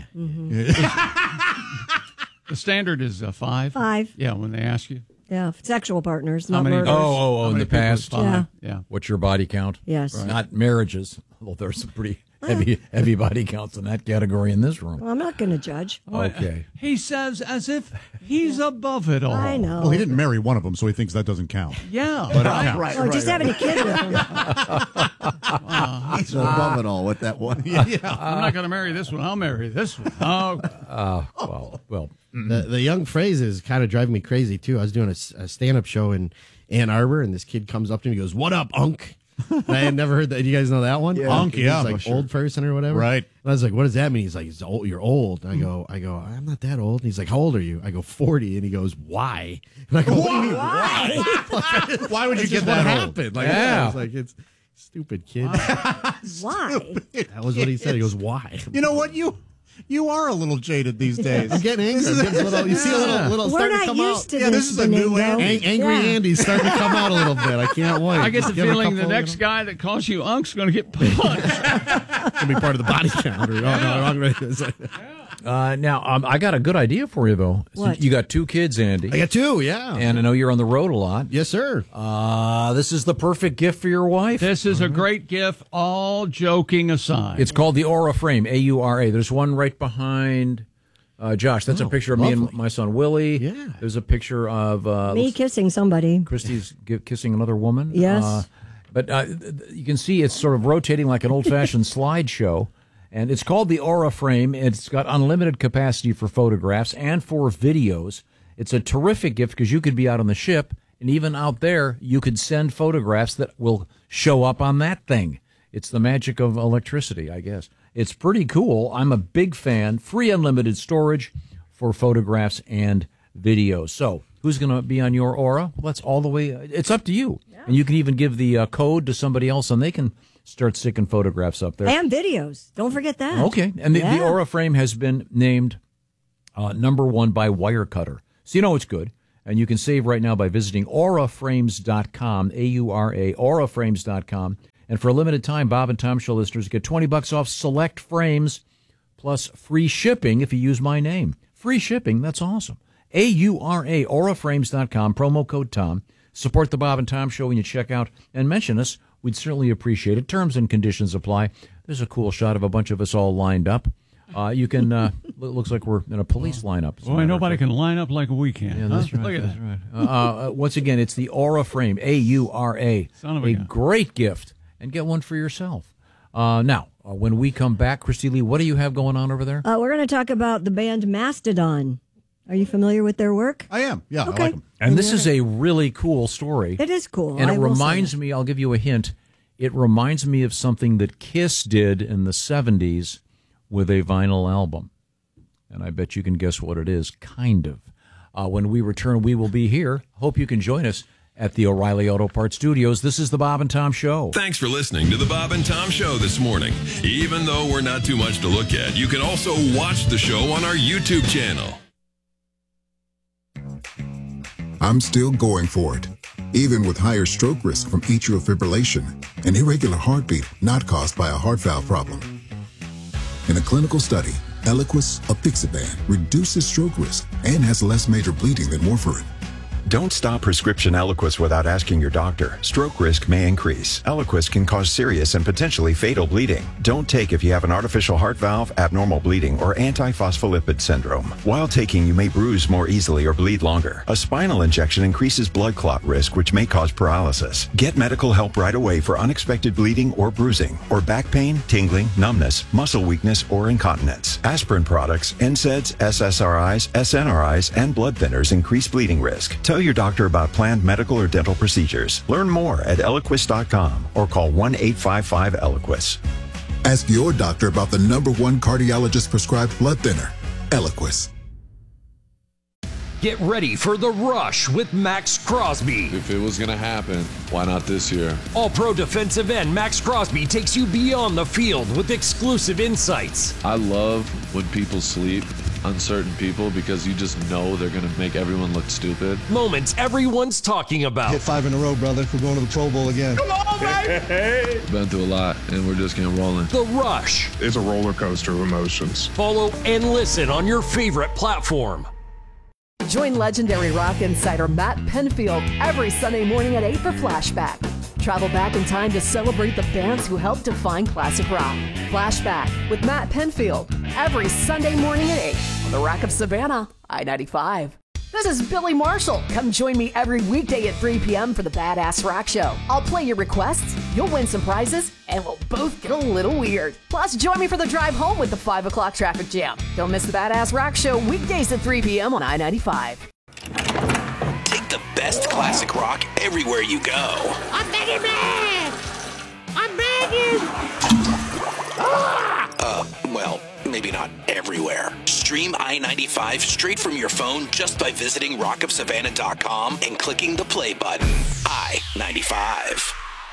Speaker 19: The standard is 5.
Speaker 13: 5.
Speaker 19: Yeah, when they ask you.
Speaker 13: Yeah, sexual partners,
Speaker 19: How
Speaker 13: not
Speaker 19: many-
Speaker 13: murders.
Speaker 21: Oh,
Speaker 19: How
Speaker 21: in
Speaker 19: many
Speaker 21: the
Speaker 19: people is
Speaker 21: past.
Speaker 19: 5? Yeah.
Speaker 21: What's your body count?
Speaker 13: Yes. Right.
Speaker 21: Not marriages. Well, there's some pretty heavy body counts in that category in this room.
Speaker 13: Well, I'm not going to judge.
Speaker 21: Okay.
Speaker 19: He says as if he's above it all.
Speaker 13: I know.
Speaker 20: Well, he didn't marry one of them, so he thinks that doesn't count.
Speaker 19: Yeah.
Speaker 20: But it counts.
Speaker 13: Oh, just having a kid with him.
Speaker 1: He's above it all with that one.
Speaker 19: I'm not going to marry this one. I'll marry this one. Oh.
Speaker 21: Well.
Speaker 22: The young phrase is kind of driving me crazy, too. I was doing a stand-up show in Ann Arbor, and this kid comes up to me and goes, "What up, Unk?" And I had never heard that. Do you guys know that one?
Speaker 20: Yeah. Unk, yeah,
Speaker 22: It's like
Speaker 20: sure.
Speaker 22: old person or whatever.
Speaker 20: Right.
Speaker 22: And I was like, what does that mean? He's like, you're old. And I go, I'm not that old. And he's like, how old are you? I go, 40. And he goes, why? And I go, what do you mean, why?
Speaker 20: Why would you
Speaker 22: That's
Speaker 20: get
Speaker 22: just
Speaker 20: that
Speaker 22: what
Speaker 20: old?
Speaker 22: happened. Like,
Speaker 21: Yeah.
Speaker 22: I was like, it's stupid kid.
Speaker 13: Why?
Speaker 22: That was what he said. He goes, why?
Speaker 20: You know what? You are a little jaded these days.
Speaker 22: I'm getting angry. I'm getting a little, you see a little
Speaker 13: We're
Speaker 22: starting
Speaker 13: not
Speaker 22: to come
Speaker 13: used
Speaker 22: out.
Speaker 13: to
Speaker 20: Yeah, this is a new
Speaker 13: Benigno.
Speaker 20: Andy.
Speaker 22: Angry
Speaker 13: Yeah.
Speaker 22: Andy's starting to come out a little bit. I can't wait.
Speaker 19: I get the
Speaker 22: Give him a
Speaker 19: feeling the
Speaker 22: couple,
Speaker 19: next guy that calls you Unk's going to get punched.
Speaker 22: Gonna be part of the body count. Or,
Speaker 21: Now, I got a good idea for you, though.
Speaker 13: What?
Speaker 21: You got 2 kids, Andy.
Speaker 22: I got 2, yeah.
Speaker 21: And I know you're on the road a lot.
Speaker 22: Yes, sir.
Speaker 21: This is the perfect gift for your wife.
Speaker 19: This is a great gift, all joking aside.
Speaker 21: It's called the Aura Frame, AURA. There's one right behind Josh. That's a picture of me and my son Willie.
Speaker 22: Yeah.
Speaker 21: There's a picture of
Speaker 13: Me kissing somebody.
Speaker 21: Christy's kissing another woman.
Speaker 13: Yes.
Speaker 21: But you can see it's sort of rotating like an old-fashioned slideshow. And it's called the Aura Frame. It's got unlimited capacity for photographs and for videos. It's a terrific gift because you could be out on the ship, and even out there, you could send photographs that will show up on that thing. It's the magic of electricity, I guess. It's pretty cool. I'm a big fan. Free unlimited storage for photographs and videos. So who's going to be on your Aura? Well, that's all the way. It's up to you. Yeah. And you can even give the code to somebody else, and they can start sticking photographs up there.
Speaker 13: And videos. Don't forget that.
Speaker 21: Okay. And the Aura frame has been named #1 by Wirecutter. So you know it's good. And you can save right now by visiting auraframes.com, A-U-R-A, auraframes.com. And for a limited time, Bob and Tom Show listeners get $20 off select frames plus free shipping if you use my name. Free shipping, that's awesome. A-U-R-A, auraframes.com, promo code Tom. Support the Bob and Tom Show when you check out and mention us. We'd certainly appreciate it. Terms and conditions apply. There's a cool shot of a bunch of us all lined up. You can, it looks like we're in a police lineup.
Speaker 19: Boy, nobody can line up like we can.
Speaker 21: Yeah, that's right.
Speaker 19: Look at
Speaker 21: that's
Speaker 19: that.
Speaker 21: Right. Once again, it's the Aura frame, A-U-R-A.
Speaker 19: Son of
Speaker 21: a
Speaker 19: a gun.
Speaker 21: Great gift. And get one for yourself. Now, when we come back, Christy Lee, what do you have going on over there?
Speaker 13: We're going to talk about the band Mastodon. Are you familiar with their work?
Speaker 20: I am. Yeah,
Speaker 13: okay.
Speaker 20: I like them.
Speaker 21: And this is a really cool story.
Speaker 13: It is cool.
Speaker 21: And it reminds me, I'll give you a hint, it reminds me of something that Kiss did in the 70s with a vinyl album. And I bet you can guess what it is, kind of. When we return, we will be here. Hope you can join us at the O'Reilly Auto Parts Studios. This is the Bob and Tom Show.
Speaker 1: Thanks for listening to the Bob and Tom Show this morning. Even though we're not too much to look at, you can also watch the show on our YouTube channel.
Speaker 3: I'm still going for it, even with higher stroke risk from atrial fibrillation, an irregular heartbeat not caused by a heart valve problem. In a clinical study, Eliquis apixaban reduces stroke risk and has less major bleeding than warfarin.
Speaker 4: Don't stop prescription Eliquis without asking your doctor. Stroke risk may increase. Eliquis can cause serious and potentially fatal bleeding. Don't take if you have an artificial heart valve, abnormal bleeding, or antiphospholipid syndrome. While taking, you may bruise more easily or bleed longer. A spinal injection increases blood clot risk, which may cause paralysis. Get medical help right away for unexpected bleeding or bruising, or back pain, tingling, numbness, muscle weakness, or incontinence. Aspirin products, NSAIDs, SSRIs, SNRIs, and blood thinners increase bleeding risk. Tell your doctor about planned medical or dental procedures. Learn more at Eliquis.com or call 1-855-ELIQUIS.
Speaker 3: Ask your doctor about the #1 cardiologist prescribed blood thinner, Eliquis.
Speaker 10: Get ready for The Rush with Max Crosby.
Speaker 23: If it was going to happen, why not this year?
Speaker 10: All-Pro defensive end Max Crosby takes you beyond the field with exclusive insights.
Speaker 23: I love when people sleep, uncertain people, because you just know they're going to make everyone look stupid.
Speaker 10: Moments everyone's talking about.
Speaker 24: Hit 5 in a row, brother. We're going to the Pro Bowl again.
Speaker 10: Come on, baby!
Speaker 23: Been through a lot, and we're just getting rolling.
Speaker 10: The Rush.
Speaker 27: It's a roller coaster of emotions.
Speaker 10: Follow and listen on your favorite platform.
Speaker 6: Join legendary rock insider Matt Penfield every Sunday morning at 8 for Flashback. Travel back in time to celebrate the bands who helped define classic rock. Flashback with Matt Penfield every Sunday morning at 8 on the Rock of Savannah, I-95. This is Billy Marshall. Come join me every weekday at 3 p.m. for the Badass Rock Show. I'll play your requests, you'll win some prizes, and we'll both get a little weird. Plus, join me for the drive home with the 5 o'clock traffic jam. Don't miss the Badass Rock Show weekdays at 3 p.m. on I-95.
Speaker 16: Take the best classic rock everywhere you go.
Speaker 28: I'm begging, man! I'm begging!
Speaker 16: Well, maybe not everywhere. Stream I-95 straight from your phone just by visiting rockofsavannah.com and clicking the play button. I-95.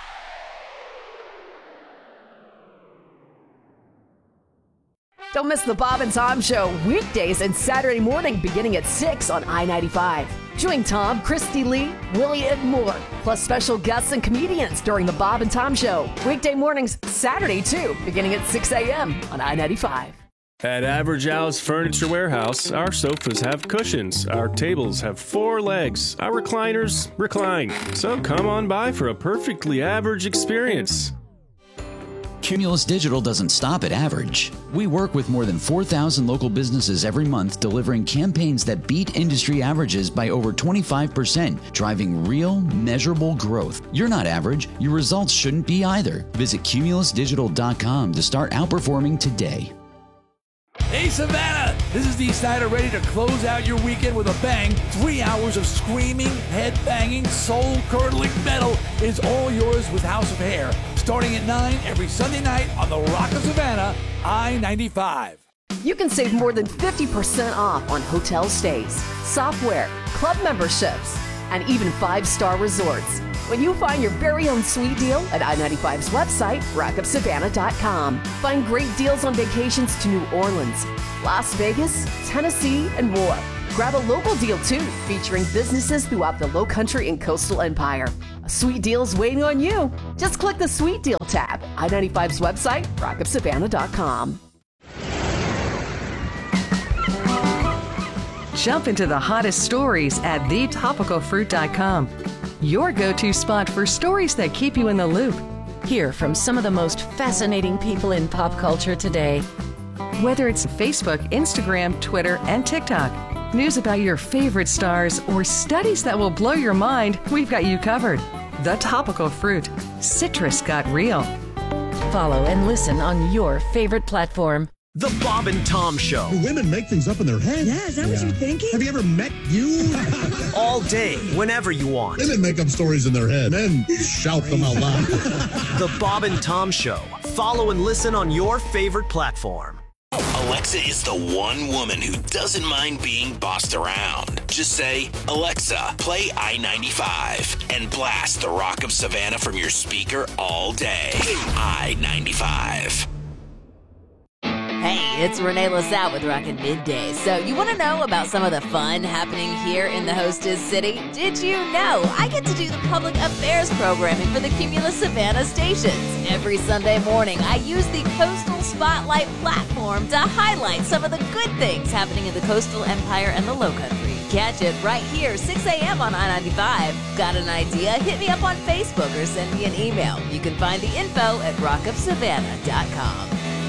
Speaker 6: Don't miss the Bob and Tom Show weekdays and Saturday morning beginning at 6 on I-95. Join Tom, Christy Lee, Willie, and more, plus special guests and comedians during the Bob and Tom Show. Weekday mornings, Saturday too, beginning at 6 a.m. on I-95.
Speaker 17: At Average Al's Furniture Warehouse, our sofas have cushions, our tables have 4 legs, our recliners recline. So come on by for a perfectly average experience.
Speaker 18: Cumulus Digital doesn't stop at average. We work with more than 4,000 local businesses every month, delivering campaigns that beat industry averages by over 25%, driving real, measurable growth. You're not average. Your results shouldn't be either. Visit cumulusdigital.com to start outperforming today.
Speaker 14: Hey, Savannah! This is Dee Snider, ready to close out your weekend with a bang. 3 hours of screaming, head-banging, soul-curdling metal is all yours with House of Hair. Starting at 9 every Sunday night on the Rock of Savannah, I-95.
Speaker 6: You can save more than 50% off on hotel stays, software, club memberships, and even 5-star resorts when you find your very own sweet deal at I-95's website, rockofsavannah.com. Find great deals on vacations to New Orleans, Las Vegas, Tennessee, and more. Grab a local deal, too, featuring businesses throughout the Lowcountry and Coastal Empire. A sweet deal's waiting on you. Just click the Sweet Deal tab. I-95's website, rockofsavannah.com.
Speaker 5: Jump into the hottest stories at thetopicalfruit.com. Your go-to spot for stories that keep you in the loop. Hear from some of the most fascinating people in pop culture today. Whether it's Facebook, Instagram, Twitter, and TikTok, news about your favorite stars, or studies that will blow your mind, we've got you covered. The Topical Fruit. Citrus got real. Follow and listen on your favorite platform.
Speaker 7: The Bob and Tom Show.
Speaker 24: Do women make things up in their head?
Speaker 13: Yeah, is that what you're thinking?
Speaker 24: Have you ever met you?
Speaker 7: All day, whenever you want.
Speaker 24: Women make up stories in their head. Men shout them out loud.
Speaker 7: The Bob and Tom Show. Follow and listen on your favorite platform.
Speaker 16: Alexa is the one woman who doesn't mind being bossed around. Just say, Alexa, play I-95 and blast the Rock of Savannah from your speaker all day. I-95.
Speaker 8: Hey, it's Renee LaSalle with Rockin' Midday. So you want to know about some of the fun happening here in the Hostess City? Did you know I get to do the public affairs programming for the Cumulus Savannah stations? Every Sunday morning, I use the Coastal Spotlight platform to highlight some of the good things happening in the Coastal Empire and the Lowcountry. Catch it right here, 6 a.m. on I-95. Got an idea? Hit me up on Facebook or send me an email. You can find the info at rockofsavannah.com.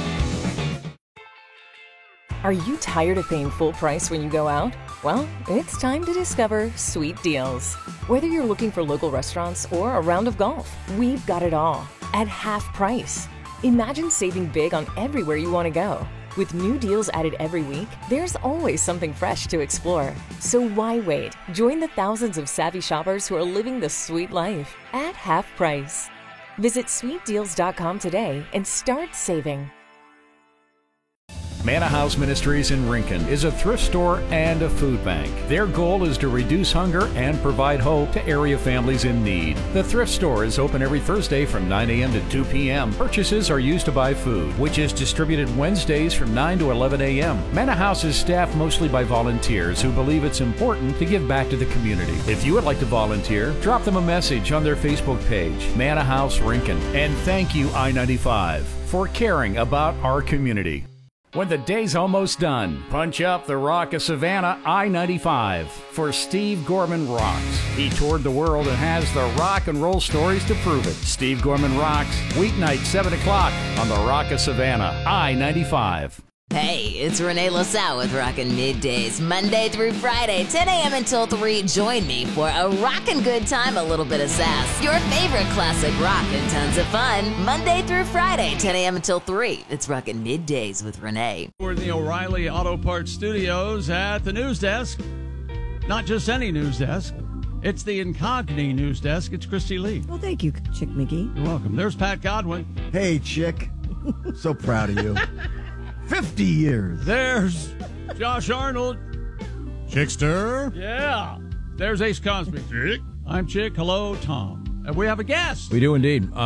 Speaker 9: Are you tired of paying full price when you go out? Well, it's time to discover Sweet Deals. Whether you're looking for local restaurants or a round of golf, we've got it all at half price. Imagine saving big on everywhere you want to go. With new deals added every week, there's always something fresh to explore. So why wait? Join the thousands of savvy shoppers who are living the sweet life at half price. Visit sweetdeals.com today and start saving.
Speaker 11: Manna House Ministries in Rincon is a thrift store and a food bank. Their goal is to reduce hunger and provide hope to area families in need. The thrift store is open every Thursday from 9 a.m. to 2 p.m. Purchases are used to buy food, which is distributed Wednesdays from 9 to 11 a.m. Manna House is staffed mostly by volunteers who believe it's important to give back to the community. If you would like to volunteer, drop them a message on their Facebook page, Manna House Rincon. And thank you, I-95, for caring about our community. When the day's almost done, punch up the Rock of Savannah I-95 for Steve Gorman Rocks. He toured the world and has the rock and roll stories to prove it. Steve Gorman Rocks, weeknight 7 o'clock on the Rock of Savannah I-95.
Speaker 8: Hey, it's Renee LaSalle with Rockin' Middays, Monday through Friday, 10 a.m. until 3. Join me for a rockin' good time, a little bit of sass, your favorite classic rock, and tons of fun. Monday through Friday, 10 a.m. until 3. It's Rockin' Middays with Renee.
Speaker 19: We're in the O'Reilly Auto Parts Studios at the news desk. Not just any news desk. It's the Incogni news desk. It's Christy Lee.
Speaker 13: Well, thank you, Chick McGee.
Speaker 19: You're welcome. There's Pat Godwin.
Speaker 12: Hey, Chick. So proud of you. 50 years.
Speaker 19: There's Josh Arnold.
Speaker 20: Chickster.
Speaker 19: Yeah. There's Ace Cosby.
Speaker 20: Chick.
Speaker 19: I'm Chick. Hello, Tom. And we have a guest.
Speaker 21: We do indeed. Chick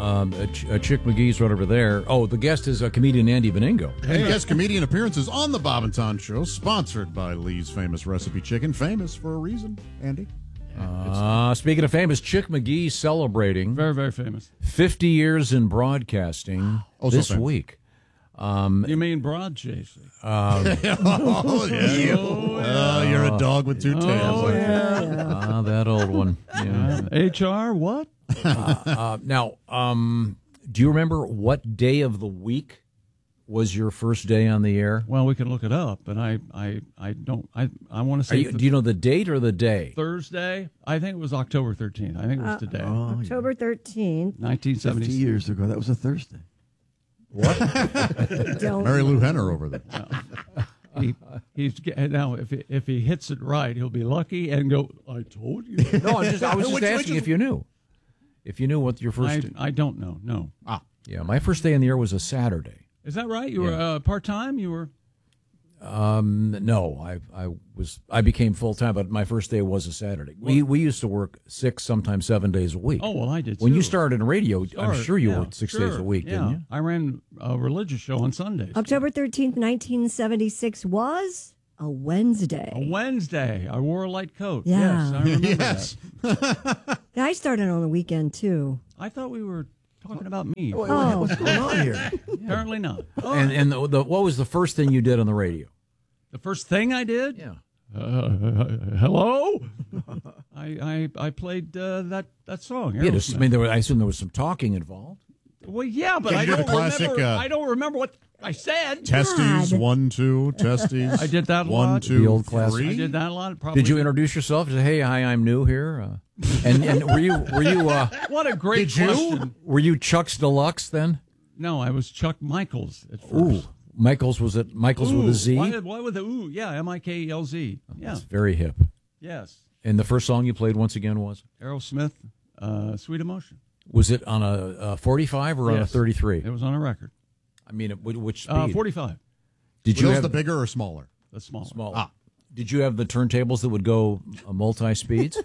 Speaker 21: McGee's right over there. Oh, the guest is comedian Andy Beningo.
Speaker 20: And guest comedian appearances on the Bob and Tom Show, sponsored by Lee's Famous Recipe Chicken. Famous for a reason, Andy.
Speaker 21: Speaking of famous, Chick McGee celebrating
Speaker 19: very, very famous
Speaker 21: 50 years in broadcasting this week.
Speaker 19: You mean broad, JC?
Speaker 20: You're a dog with two tails.
Speaker 19: Oh, yeah.
Speaker 21: That old one. Yeah.
Speaker 19: HR, what?
Speaker 21: Now, do you remember what day of the week was your first day on the air?
Speaker 19: Well, we can look it up, but I don't. I want to say.
Speaker 21: Do you know the date or the day?
Speaker 19: Thursday. I think it was October 13th. I think it was today.
Speaker 13: October 13th.
Speaker 19: 1970.
Speaker 12: 50 years ago. That was a Thursday.
Speaker 21: What?
Speaker 20: Mary Lou Henner over there.
Speaker 19: He's now if he hits it right, he'll be lucky and go. I told you.
Speaker 21: No, I was just asking if you knew. If you knew what your first.
Speaker 19: I don't know. No.
Speaker 21: Yeah, my first day in the air was a Saturday.
Speaker 19: Is that right? You were part time. You were.
Speaker 21: No, I became full time, but my first day was a Saturday. We used to work 6, sometimes 7 days a week.
Speaker 19: Oh, well, I did
Speaker 21: When
Speaker 19: too.
Speaker 21: you started in radio, I'm sure you worked 6 days a week, didn't you?
Speaker 19: I ran a religious show on Sundays.
Speaker 13: October 13th, 1976 was a Wednesday.
Speaker 19: A Wednesday. I wore a light coat.
Speaker 13: Yeah.
Speaker 19: Yes, I remember that.
Speaker 13: Yeah, I started on the weekend, too.
Speaker 19: I thought we were talking about me.
Speaker 13: What's
Speaker 12: going on here?
Speaker 19: Apparently not. Oh.
Speaker 21: And what was the first thing you did on the radio?
Speaker 19: The first thing I did?
Speaker 21: Yeah.
Speaker 19: Hello? I played that song.
Speaker 21: Yeah, I assume there was some talking involved.
Speaker 19: Well, yeah, but
Speaker 20: Did
Speaker 19: I
Speaker 20: you do
Speaker 19: don't
Speaker 20: the classic,
Speaker 19: remember. I don't remember what I said.
Speaker 20: Testes, 1, 2, testes.
Speaker 19: I did that a
Speaker 20: 1,
Speaker 19: lot.
Speaker 20: 2,
Speaker 21: The old classic.
Speaker 20: 3.
Speaker 19: I did that a lot. Probably.
Speaker 21: Did you introduce yourself? Say, hey, hi, I'm new here. And were you?
Speaker 19: What a great
Speaker 21: did
Speaker 19: question.
Speaker 21: Were you Chuck's Deluxe then?
Speaker 19: No, I was Chuck Michaels at first.
Speaker 21: Ooh, Michaels was it? Michaels with a Z.
Speaker 19: Why with the ooh? Yeah, Mikelz. Yeah,
Speaker 21: That's very hip.
Speaker 19: yes.
Speaker 21: And the first song you played once again was?
Speaker 19: Aerosmith, Sweet Emotion.
Speaker 21: Was it on a 45 or on a
Speaker 19: Yes.
Speaker 21: 33?
Speaker 19: It was on a record.
Speaker 21: I mean, which speed?
Speaker 19: 45.
Speaker 21: Did you
Speaker 20: Were those
Speaker 21: have
Speaker 20: the bigger or smaller?
Speaker 19: The smaller.
Speaker 21: small? Did you have the turntables that would go multi-speeds?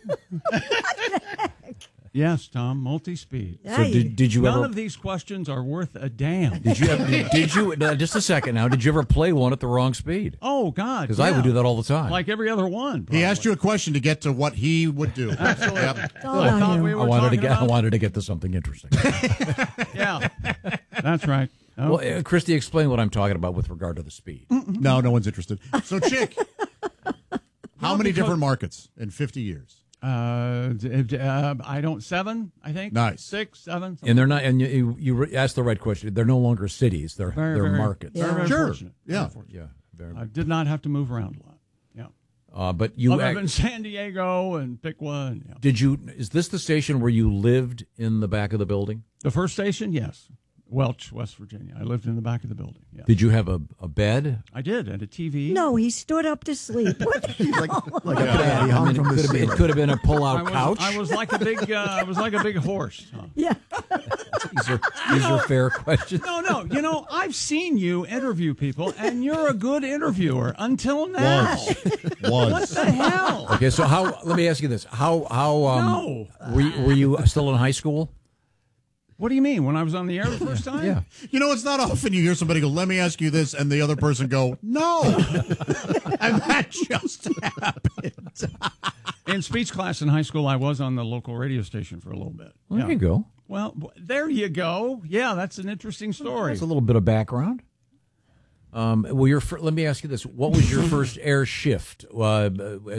Speaker 19: Yes, Tom, multi-speed.
Speaker 21: So did you
Speaker 19: None
Speaker 21: ever?
Speaker 19: of these questions are worth a damn.
Speaker 21: Did you? Did you? Just a second now. Did you ever play one at the wrong speed?
Speaker 19: Oh God!
Speaker 21: Because I would do that all the time.
Speaker 19: Like every other one.
Speaker 20: He asked you a question to get to what he would do.
Speaker 19: Absolutely.
Speaker 20: Yep.
Speaker 19: I thought we were
Speaker 21: I wanted to get to something interesting.
Speaker 19: Yeah, that's right. Oh.
Speaker 21: Well, Christy, explain what I'm talking about with regard to the speed.
Speaker 20: No one's interested. So, Chick, how many different markets in 50 years?
Speaker 19: I don't 7. I think.
Speaker 20: Nice.
Speaker 19: 6, 7.
Speaker 21: And they're not. And you asked the right question. They're no longer cities. They're
Speaker 19: Very
Speaker 21: markets.
Speaker 19: Very
Speaker 20: Sure.
Speaker 19: fortunate.
Speaker 20: Yeah.
Speaker 19: Very fortunate.
Speaker 21: Yeah. Very.
Speaker 19: I did not have to move around a lot. Yeah.
Speaker 21: But you
Speaker 19: Other than San Diego and Piqua. And, yeah.
Speaker 21: did you? Is this the station where you lived in the back of the building?
Speaker 19: The first station, yes. Welch, West Virginia. I lived in the back of the building. Yeah.
Speaker 21: Did you have a bed?
Speaker 19: I did, and a TV.
Speaker 13: No, he stood up to sleep. What the hell?
Speaker 12: Like a bat, he hung from the
Speaker 21: It
Speaker 12: ceiling.
Speaker 21: could have been a pull-out couch.
Speaker 19: I was like a big. I was like a big horse. Huh?
Speaker 13: Yeah.
Speaker 21: These are fair questions.
Speaker 19: No. You know, I've seen you interview people, and you're a good interviewer until now. What the hell?
Speaker 21: Okay, so let me ask you this: how were you still in high school?
Speaker 19: What do you mean? When I was on the air the first time?
Speaker 21: Yeah.
Speaker 20: You know, it's not often you hear somebody go, let me ask you this, and the other person go, no. And that just happened.
Speaker 19: In speech class in high school, I was on the local radio station for a little bit.
Speaker 21: Well, there you go.
Speaker 19: Well, there you go. Yeah, that's an interesting story.
Speaker 21: That's a little bit of background. Well, let me ask you this: what was your first air shift? Like,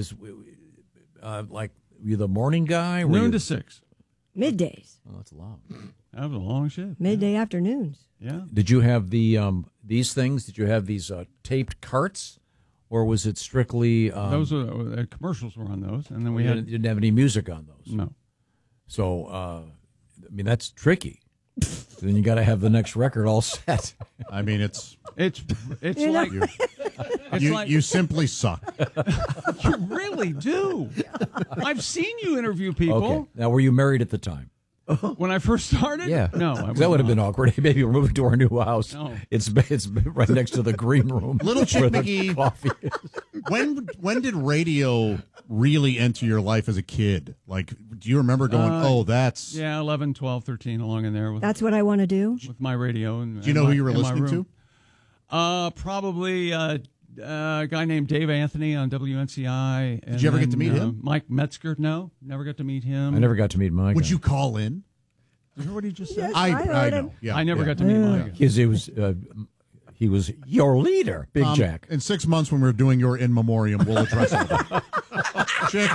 Speaker 21: were you the morning guy?
Speaker 19: Noon to 6.
Speaker 13: Middays.
Speaker 21: Oh, that's long.
Speaker 19: That was a long shift.
Speaker 13: Midday afternoons.
Speaker 19: Yeah.
Speaker 21: Did you have these things? Did you have these taped carts, or was it strictly
Speaker 19: Those were commercials were on those, and then we
Speaker 21: didn't have any music on those?
Speaker 19: No.
Speaker 21: So, I mean, that's tricky. Then you got to have the next record all set.
Speaker 20: I mean, it's
Speaker 13: You
Speaker 20: like
Speaker 13: know?
Speaker 20: you simply suck.
Speaker 19: You really do. I've seen you interview people.
Speaker 21: Okay. Now, were you married at the time?
Speaker 19: When I first started?
Speaker 21: Yeah.
Speaker 19: No.
Speaker 21: That would have been awkward. Maybe we're moving to our new house.
Speaker 19: No.
Speaker 21: It's right next to the green room.
Speaker 20: Little Chick
Speaker 21: where the
Speaker 20: McGee.
Speaker 21: coffee is.
Speaker 20: When did radio really enter your life as a kid? Like, do you remember going, that's...
Speaker 19: Yeah, 11, 12, 13, along in there.
Speaker 13: That's what I want to do.
Speaker 19: With my radio. And,
Speaker 20: Do you know who you were listening to?
Speaker 19: Probably a guy named Dave Anthony on WNCI.
Speaker 20: Did you ever get to meet him?
Speaker 19: Mike Metzger? No, never got to meet him.
Speaker 21: I never got to meet Mike.
Speaker 20: Would you call in?
Speaker 19: You heard what he just said?
Speaker 13: Yes,
Speaker 20: I
Speaker 13: heard
Speaker 20: know.
Speaker 13: him.
Speaker 20: Yeah,
Speaker 19: I never
Speaker 20: yeah.
Speaker 19: got to meet Mike.
Speaker 21: Because he was your leader, Big Jack.
Speaker 20: In 6 months, when we're doing your in memoriam, we'll address it. Chick,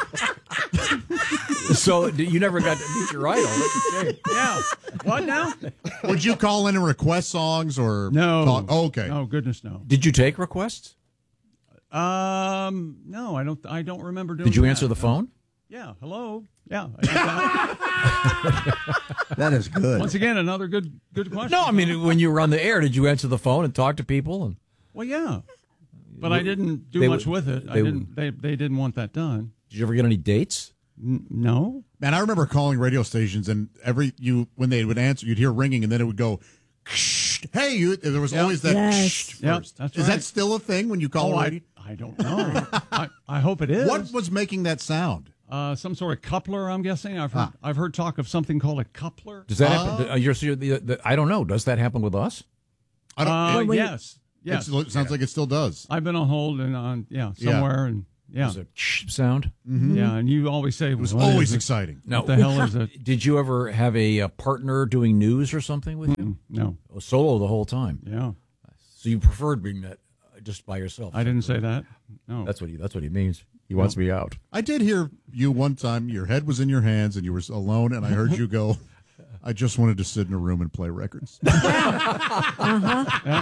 Speaker 21: So you never got to meet your idol. That's a shame.
Speaker 19: Yeah. What now?
Speaker 20: would you call in and request songs or
Speaker 19: No.
Speaker 20: talk? Oh, okay.
Speaker 19: Oh, goodness, no.
Speaker 21: Did you take requests?
Speaker 19: No, I don't remember doing
Speaker 21: Did you
Speaker 19: that.
Speaker 21: answer the phone?
Speaker 19: Yeah. Hello. Yeah.
Speaker 12: That is good.
Speaker 19: Once again, another good question.
Speaker 21: No, I mean, when you were on the air, did you answer the phone and talk to people? And
Speaker 19: Well, yeah. But I didn't do
Speaker 21: They
Speaker 19: much
Speaker 21: would-
Speaker 19: with it.
Speaker 21: they
Speaker 19: They didn't want that done.
Speaker 21: did you ever get any dates?
Speaker 19: No.
Speaker 20: Man, I remember calling radio stations, and when they would answer, you'd hear ringing, and then it would go, Hey, there was always that first.
Speaker 19: Yep, that's
Speaker 20: Is that still a thing when you call a radio?
Speaker 19: I don't know. I hope it is.
Speaker 20: What was making that sound?
Speaker 19: Some sort of coupler, I'm guessing. I've heard talk of something called a coupler.
Speaker 21: Does that happen? I don't know. Does that happen with us?
Speaker 19: Yes.
Speaker 20: It sounds like it still does.
Speaker 19: I've been on hold and somewhere and
Speaker 21: There's a sound.
Speaker 19: Mm-hmm. Yeah, and you always say
Speaker 20: it was always exciting.
Speaker 21: Now,
Speaker 19: what the hell is it?
Speaker 21: Did you ever have a partner doing news or something with you?
Speaker 19: No.
Speaker 21: Solo the whole time.
Speaker 19: Yeah.
Speaker 21: So you preferred being that just by yourself?
Speaker 19: I didn't say that. No.
Speaker 21: That's what he means. He wants me out.
Speaker 20: I did hear you one time. Your head was in your hands and you were alone, and I heard you go, I just wanted to sit in a room and play records.
Speaker 19: Yeah.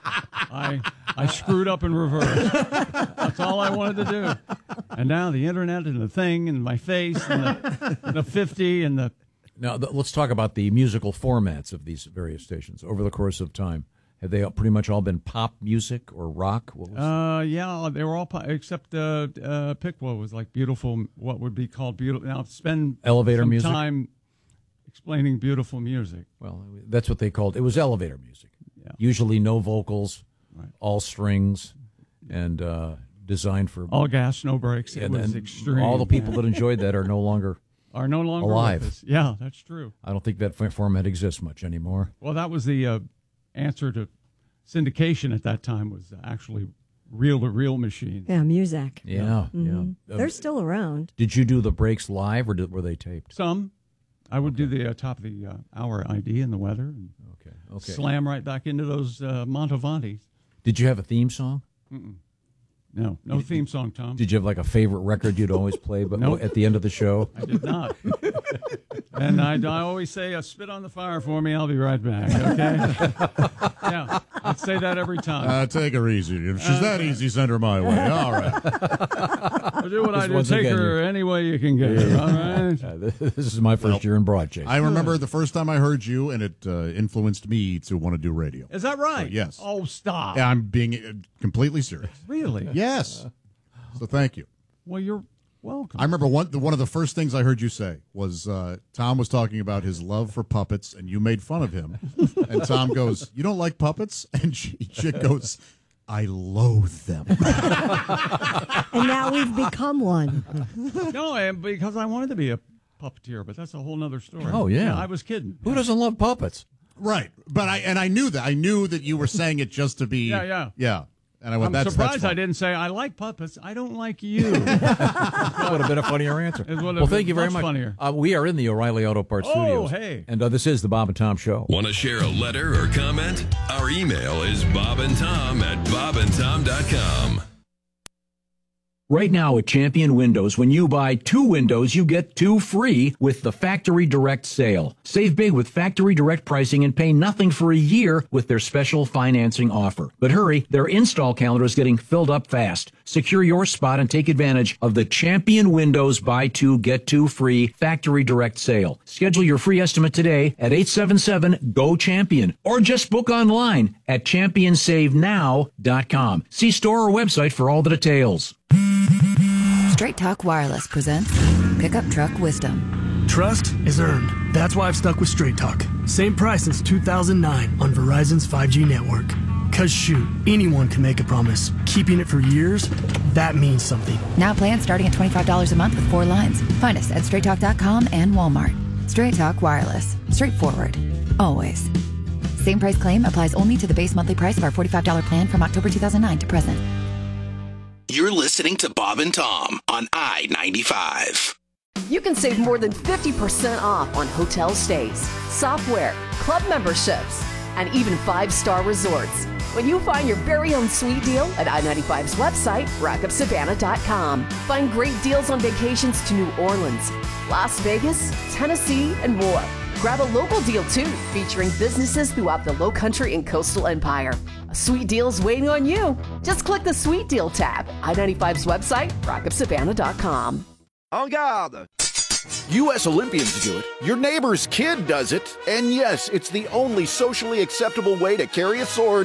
Speaker 19: I screwed up in reverse. That's all I wanted to do. And now the internet and the thing and my face and the 50 and the...
Speaker 21: Now, let's talk about the musical formats of these various stations over the course of time. Have they pretty much all been pop music or rock?
Speaker 19: Yeah, they were all pop, except Pickwa was like beautiful, what would be called beautiful. Now, spend
Speaker 21: elevator
Speaker 19: some
Speaker 21: music?
Speaker 19: time explaining beautiful music.
Speaker 21: Well, that's what they called it. It was elevator music.
Speaker 19: Yeah.
Speaker 21: Usually no vocals, all strings, and designed for...
Speaker 19: all gas, no brakes. It was extreme.
Speaker 21: All the people that enjoyed that are no longer alive.
Speaker 19: With us. Yeah, that's true.
Speaker 21: I don't think that format exists much anymore.
Speaker 19: Well, that was the answer to syndication at that time, was actually reel-to-reel machines.
Speaker 13: Yeah, music.
Speaker 21: Yeah,
Speaker 13: yeah. They're still around.
Speaker 21: Did you do the breaks live, or were they taped?
Speaker 19: Some. I would do the top of the hour ID and the weather. And
Speaker 21: okay.
Speaker 19: Slam right back into those Montevantis.
Speaker 21: Did you have a theme song?
Speaker 19: Mm-mm. No theme song, Tom.
Speaker 21: Did you have like a favorite record you'd always play at the end of the show?
Speaker 19: I did not. And I always say, spit on the fire for me, I'll be right back, okay? Yeah, I'd say that every time.
Speaker 20: Take her easy. If she's that easy, send her my way. All right.
Speaker 19: I'll do what I do. Take her any way you can get her, all right?
Speaker 21: This is my first year in Broadchase.
Speaker 20: I remember the first time I heard you, and it influenced me to want to do radio.
Speaker 19: Is that right?
Speaker 20: So, yes.
Speaker 19: Oh, stop.
Speaker 20: Yeah, I'm being completely serious.
Speaker 19: Really?
Speaker 20: Yes. So thank you.
Speaker 19: Well, you're welcome.
Speaker 20: I remember one of the first things I heard you say was Tom was talking about his love for puppets, and you made fun of him. And Tom goes, "You don't like puppets?" And Chick goes, "I loathe them."
Speaker 13: And now we've become one.
Speaker 19: No, because I wanted to be a puppeteer, but that's a whole other story.
Speaker 21: Oh, yeah.
Speaker 19: I was kidding.
Speaker 21: Who doesn't love puppets?
Speaker 20: Right. But I knew that. I knew that you were saying it just to be...
Speaker 19: Yeah.
Speaker 20: And I went,
Speaker 19: I'm surprised
Speaker 20: that's
Speaker 19: I didn't say, I like puppets. I don't like you.
Speaker 21: That would have been a funnier answer. Well, thank you very much.
Speaker 19: Funnier.
Speaker 21: We are in the O'Reilly Auto Parts Studios.
Speaker 19: Hey.
Speaker 21: And this is the Bob and Tom Show.
Speaker 1: Want to share a letter or comment? Our email is bobandtom@bobandtom.com.
Speaker 2: Right now at Champion Windows, when you buy 2 windows, you get 2 free with the Factory Direct sale. Save big with Factory Direct pricing and pay nothing for a year with their special financing offer. But hurry, their install calendar is getting filled up fast. Secure your spot and take advantage of the Champion Windows buy 2, get 2 free Factory Direct sale. Schedule your free estimate today at 877-GO-CHAMPION or just book online at championsavenow.com. See store or website for all the details.
Speaker 3: Straight Talk Wireless presents Pickup Truck Wisdom.
Speaker 4: Trust is earned. That's why I've stuck with Straight Talk. Same price since 2009 on Verizon's 5G network. Cause shoot, anyone can make a promise. Keeping it for years, that means something.
Speaker 3: Now plans starting at $25 a month with 4 lines. Find us at straighttalk.com and Walmart. Straight Talk Wireless. Straightforward. Always. Same price claim applies only to the base monthly price of our $45 plan from October 2009 to present.
Speaker 16: You're listening to Bob and Tom on I-95.
Speaker 6: You can save more than 50% off on hotel stays, software, club memberships, and even 5-star resorts when you find your very own sweet deal at I-95's website, rockupsavannah.com. Find great deals on vacations to New Orleans, Las Vegas, Tennessee, and more. Grab a local deal, too, featuring businesses throughout the Lowcountry and Coastal Empire. A sweet deal's waiting on you. Just click the Sweet Deal tab. I-95's website, rockupsavannah.com.
Speaker 15: En garde! U.S. Olympians do it, your neighbor's kid does it, and yes, it's the only socially acceptable way to carry a sword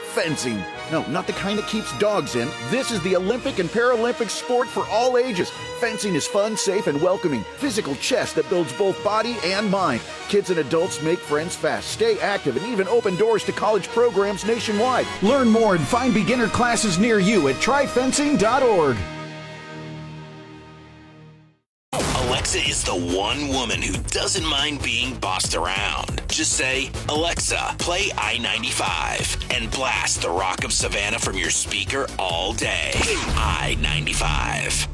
Speaker 15: Fencing. No, not the kind that keeps dogs in. This is the Olympic and Paralympic sport for all ages. Fencing is fun, safe, and welcoming. Physical chess that builds both body and mind. Kids and adults make friends fast, stay active, and even open doors to college programs nationwide. Learn more and find beginner classes near you at tryfencing.org.
Speaker 16: Alexa is the one woman who doesn't mind being bossed around. Just say, Alexa, play I-95 and blast the Rock of Savannah from your speaker all day. I-95.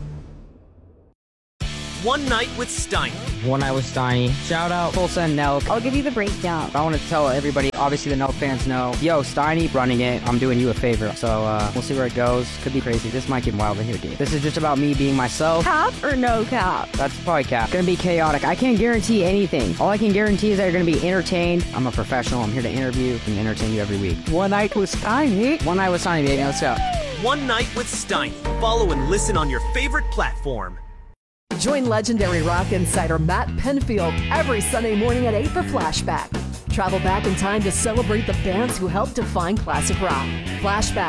Speaker 7: One Night with Steiny.
Speaker 10: One Night with Steiny. Shout out Tulsa and Nelk. I'll give you the breakdown. I want to tell everybody, obviously the Nelk fans know, yo, Steiny running it, I'm doing you a favor. So we'll see where it goes. Could be crazy. This might get wild in here, dude. This is just about me being myself. Cap or no cap? That's probably cap. Gonna be chaotic. I can't guarantee anything. All I can guarantee is that you're gonna be entertained. I'm a professional. I'm here to interview and entertain you every week. One Night with Steiny. One Night with Steiny, baby. Let's go.
Speaker 7: One Night with Steiny. Follow and listen on your favorite platform.
Speaker 6: Join legendary rock insider Matt Penfield every Sunday morning at 8 for Flashback. Travel back in time to celebrate the bands who helped define classic rock. Flashback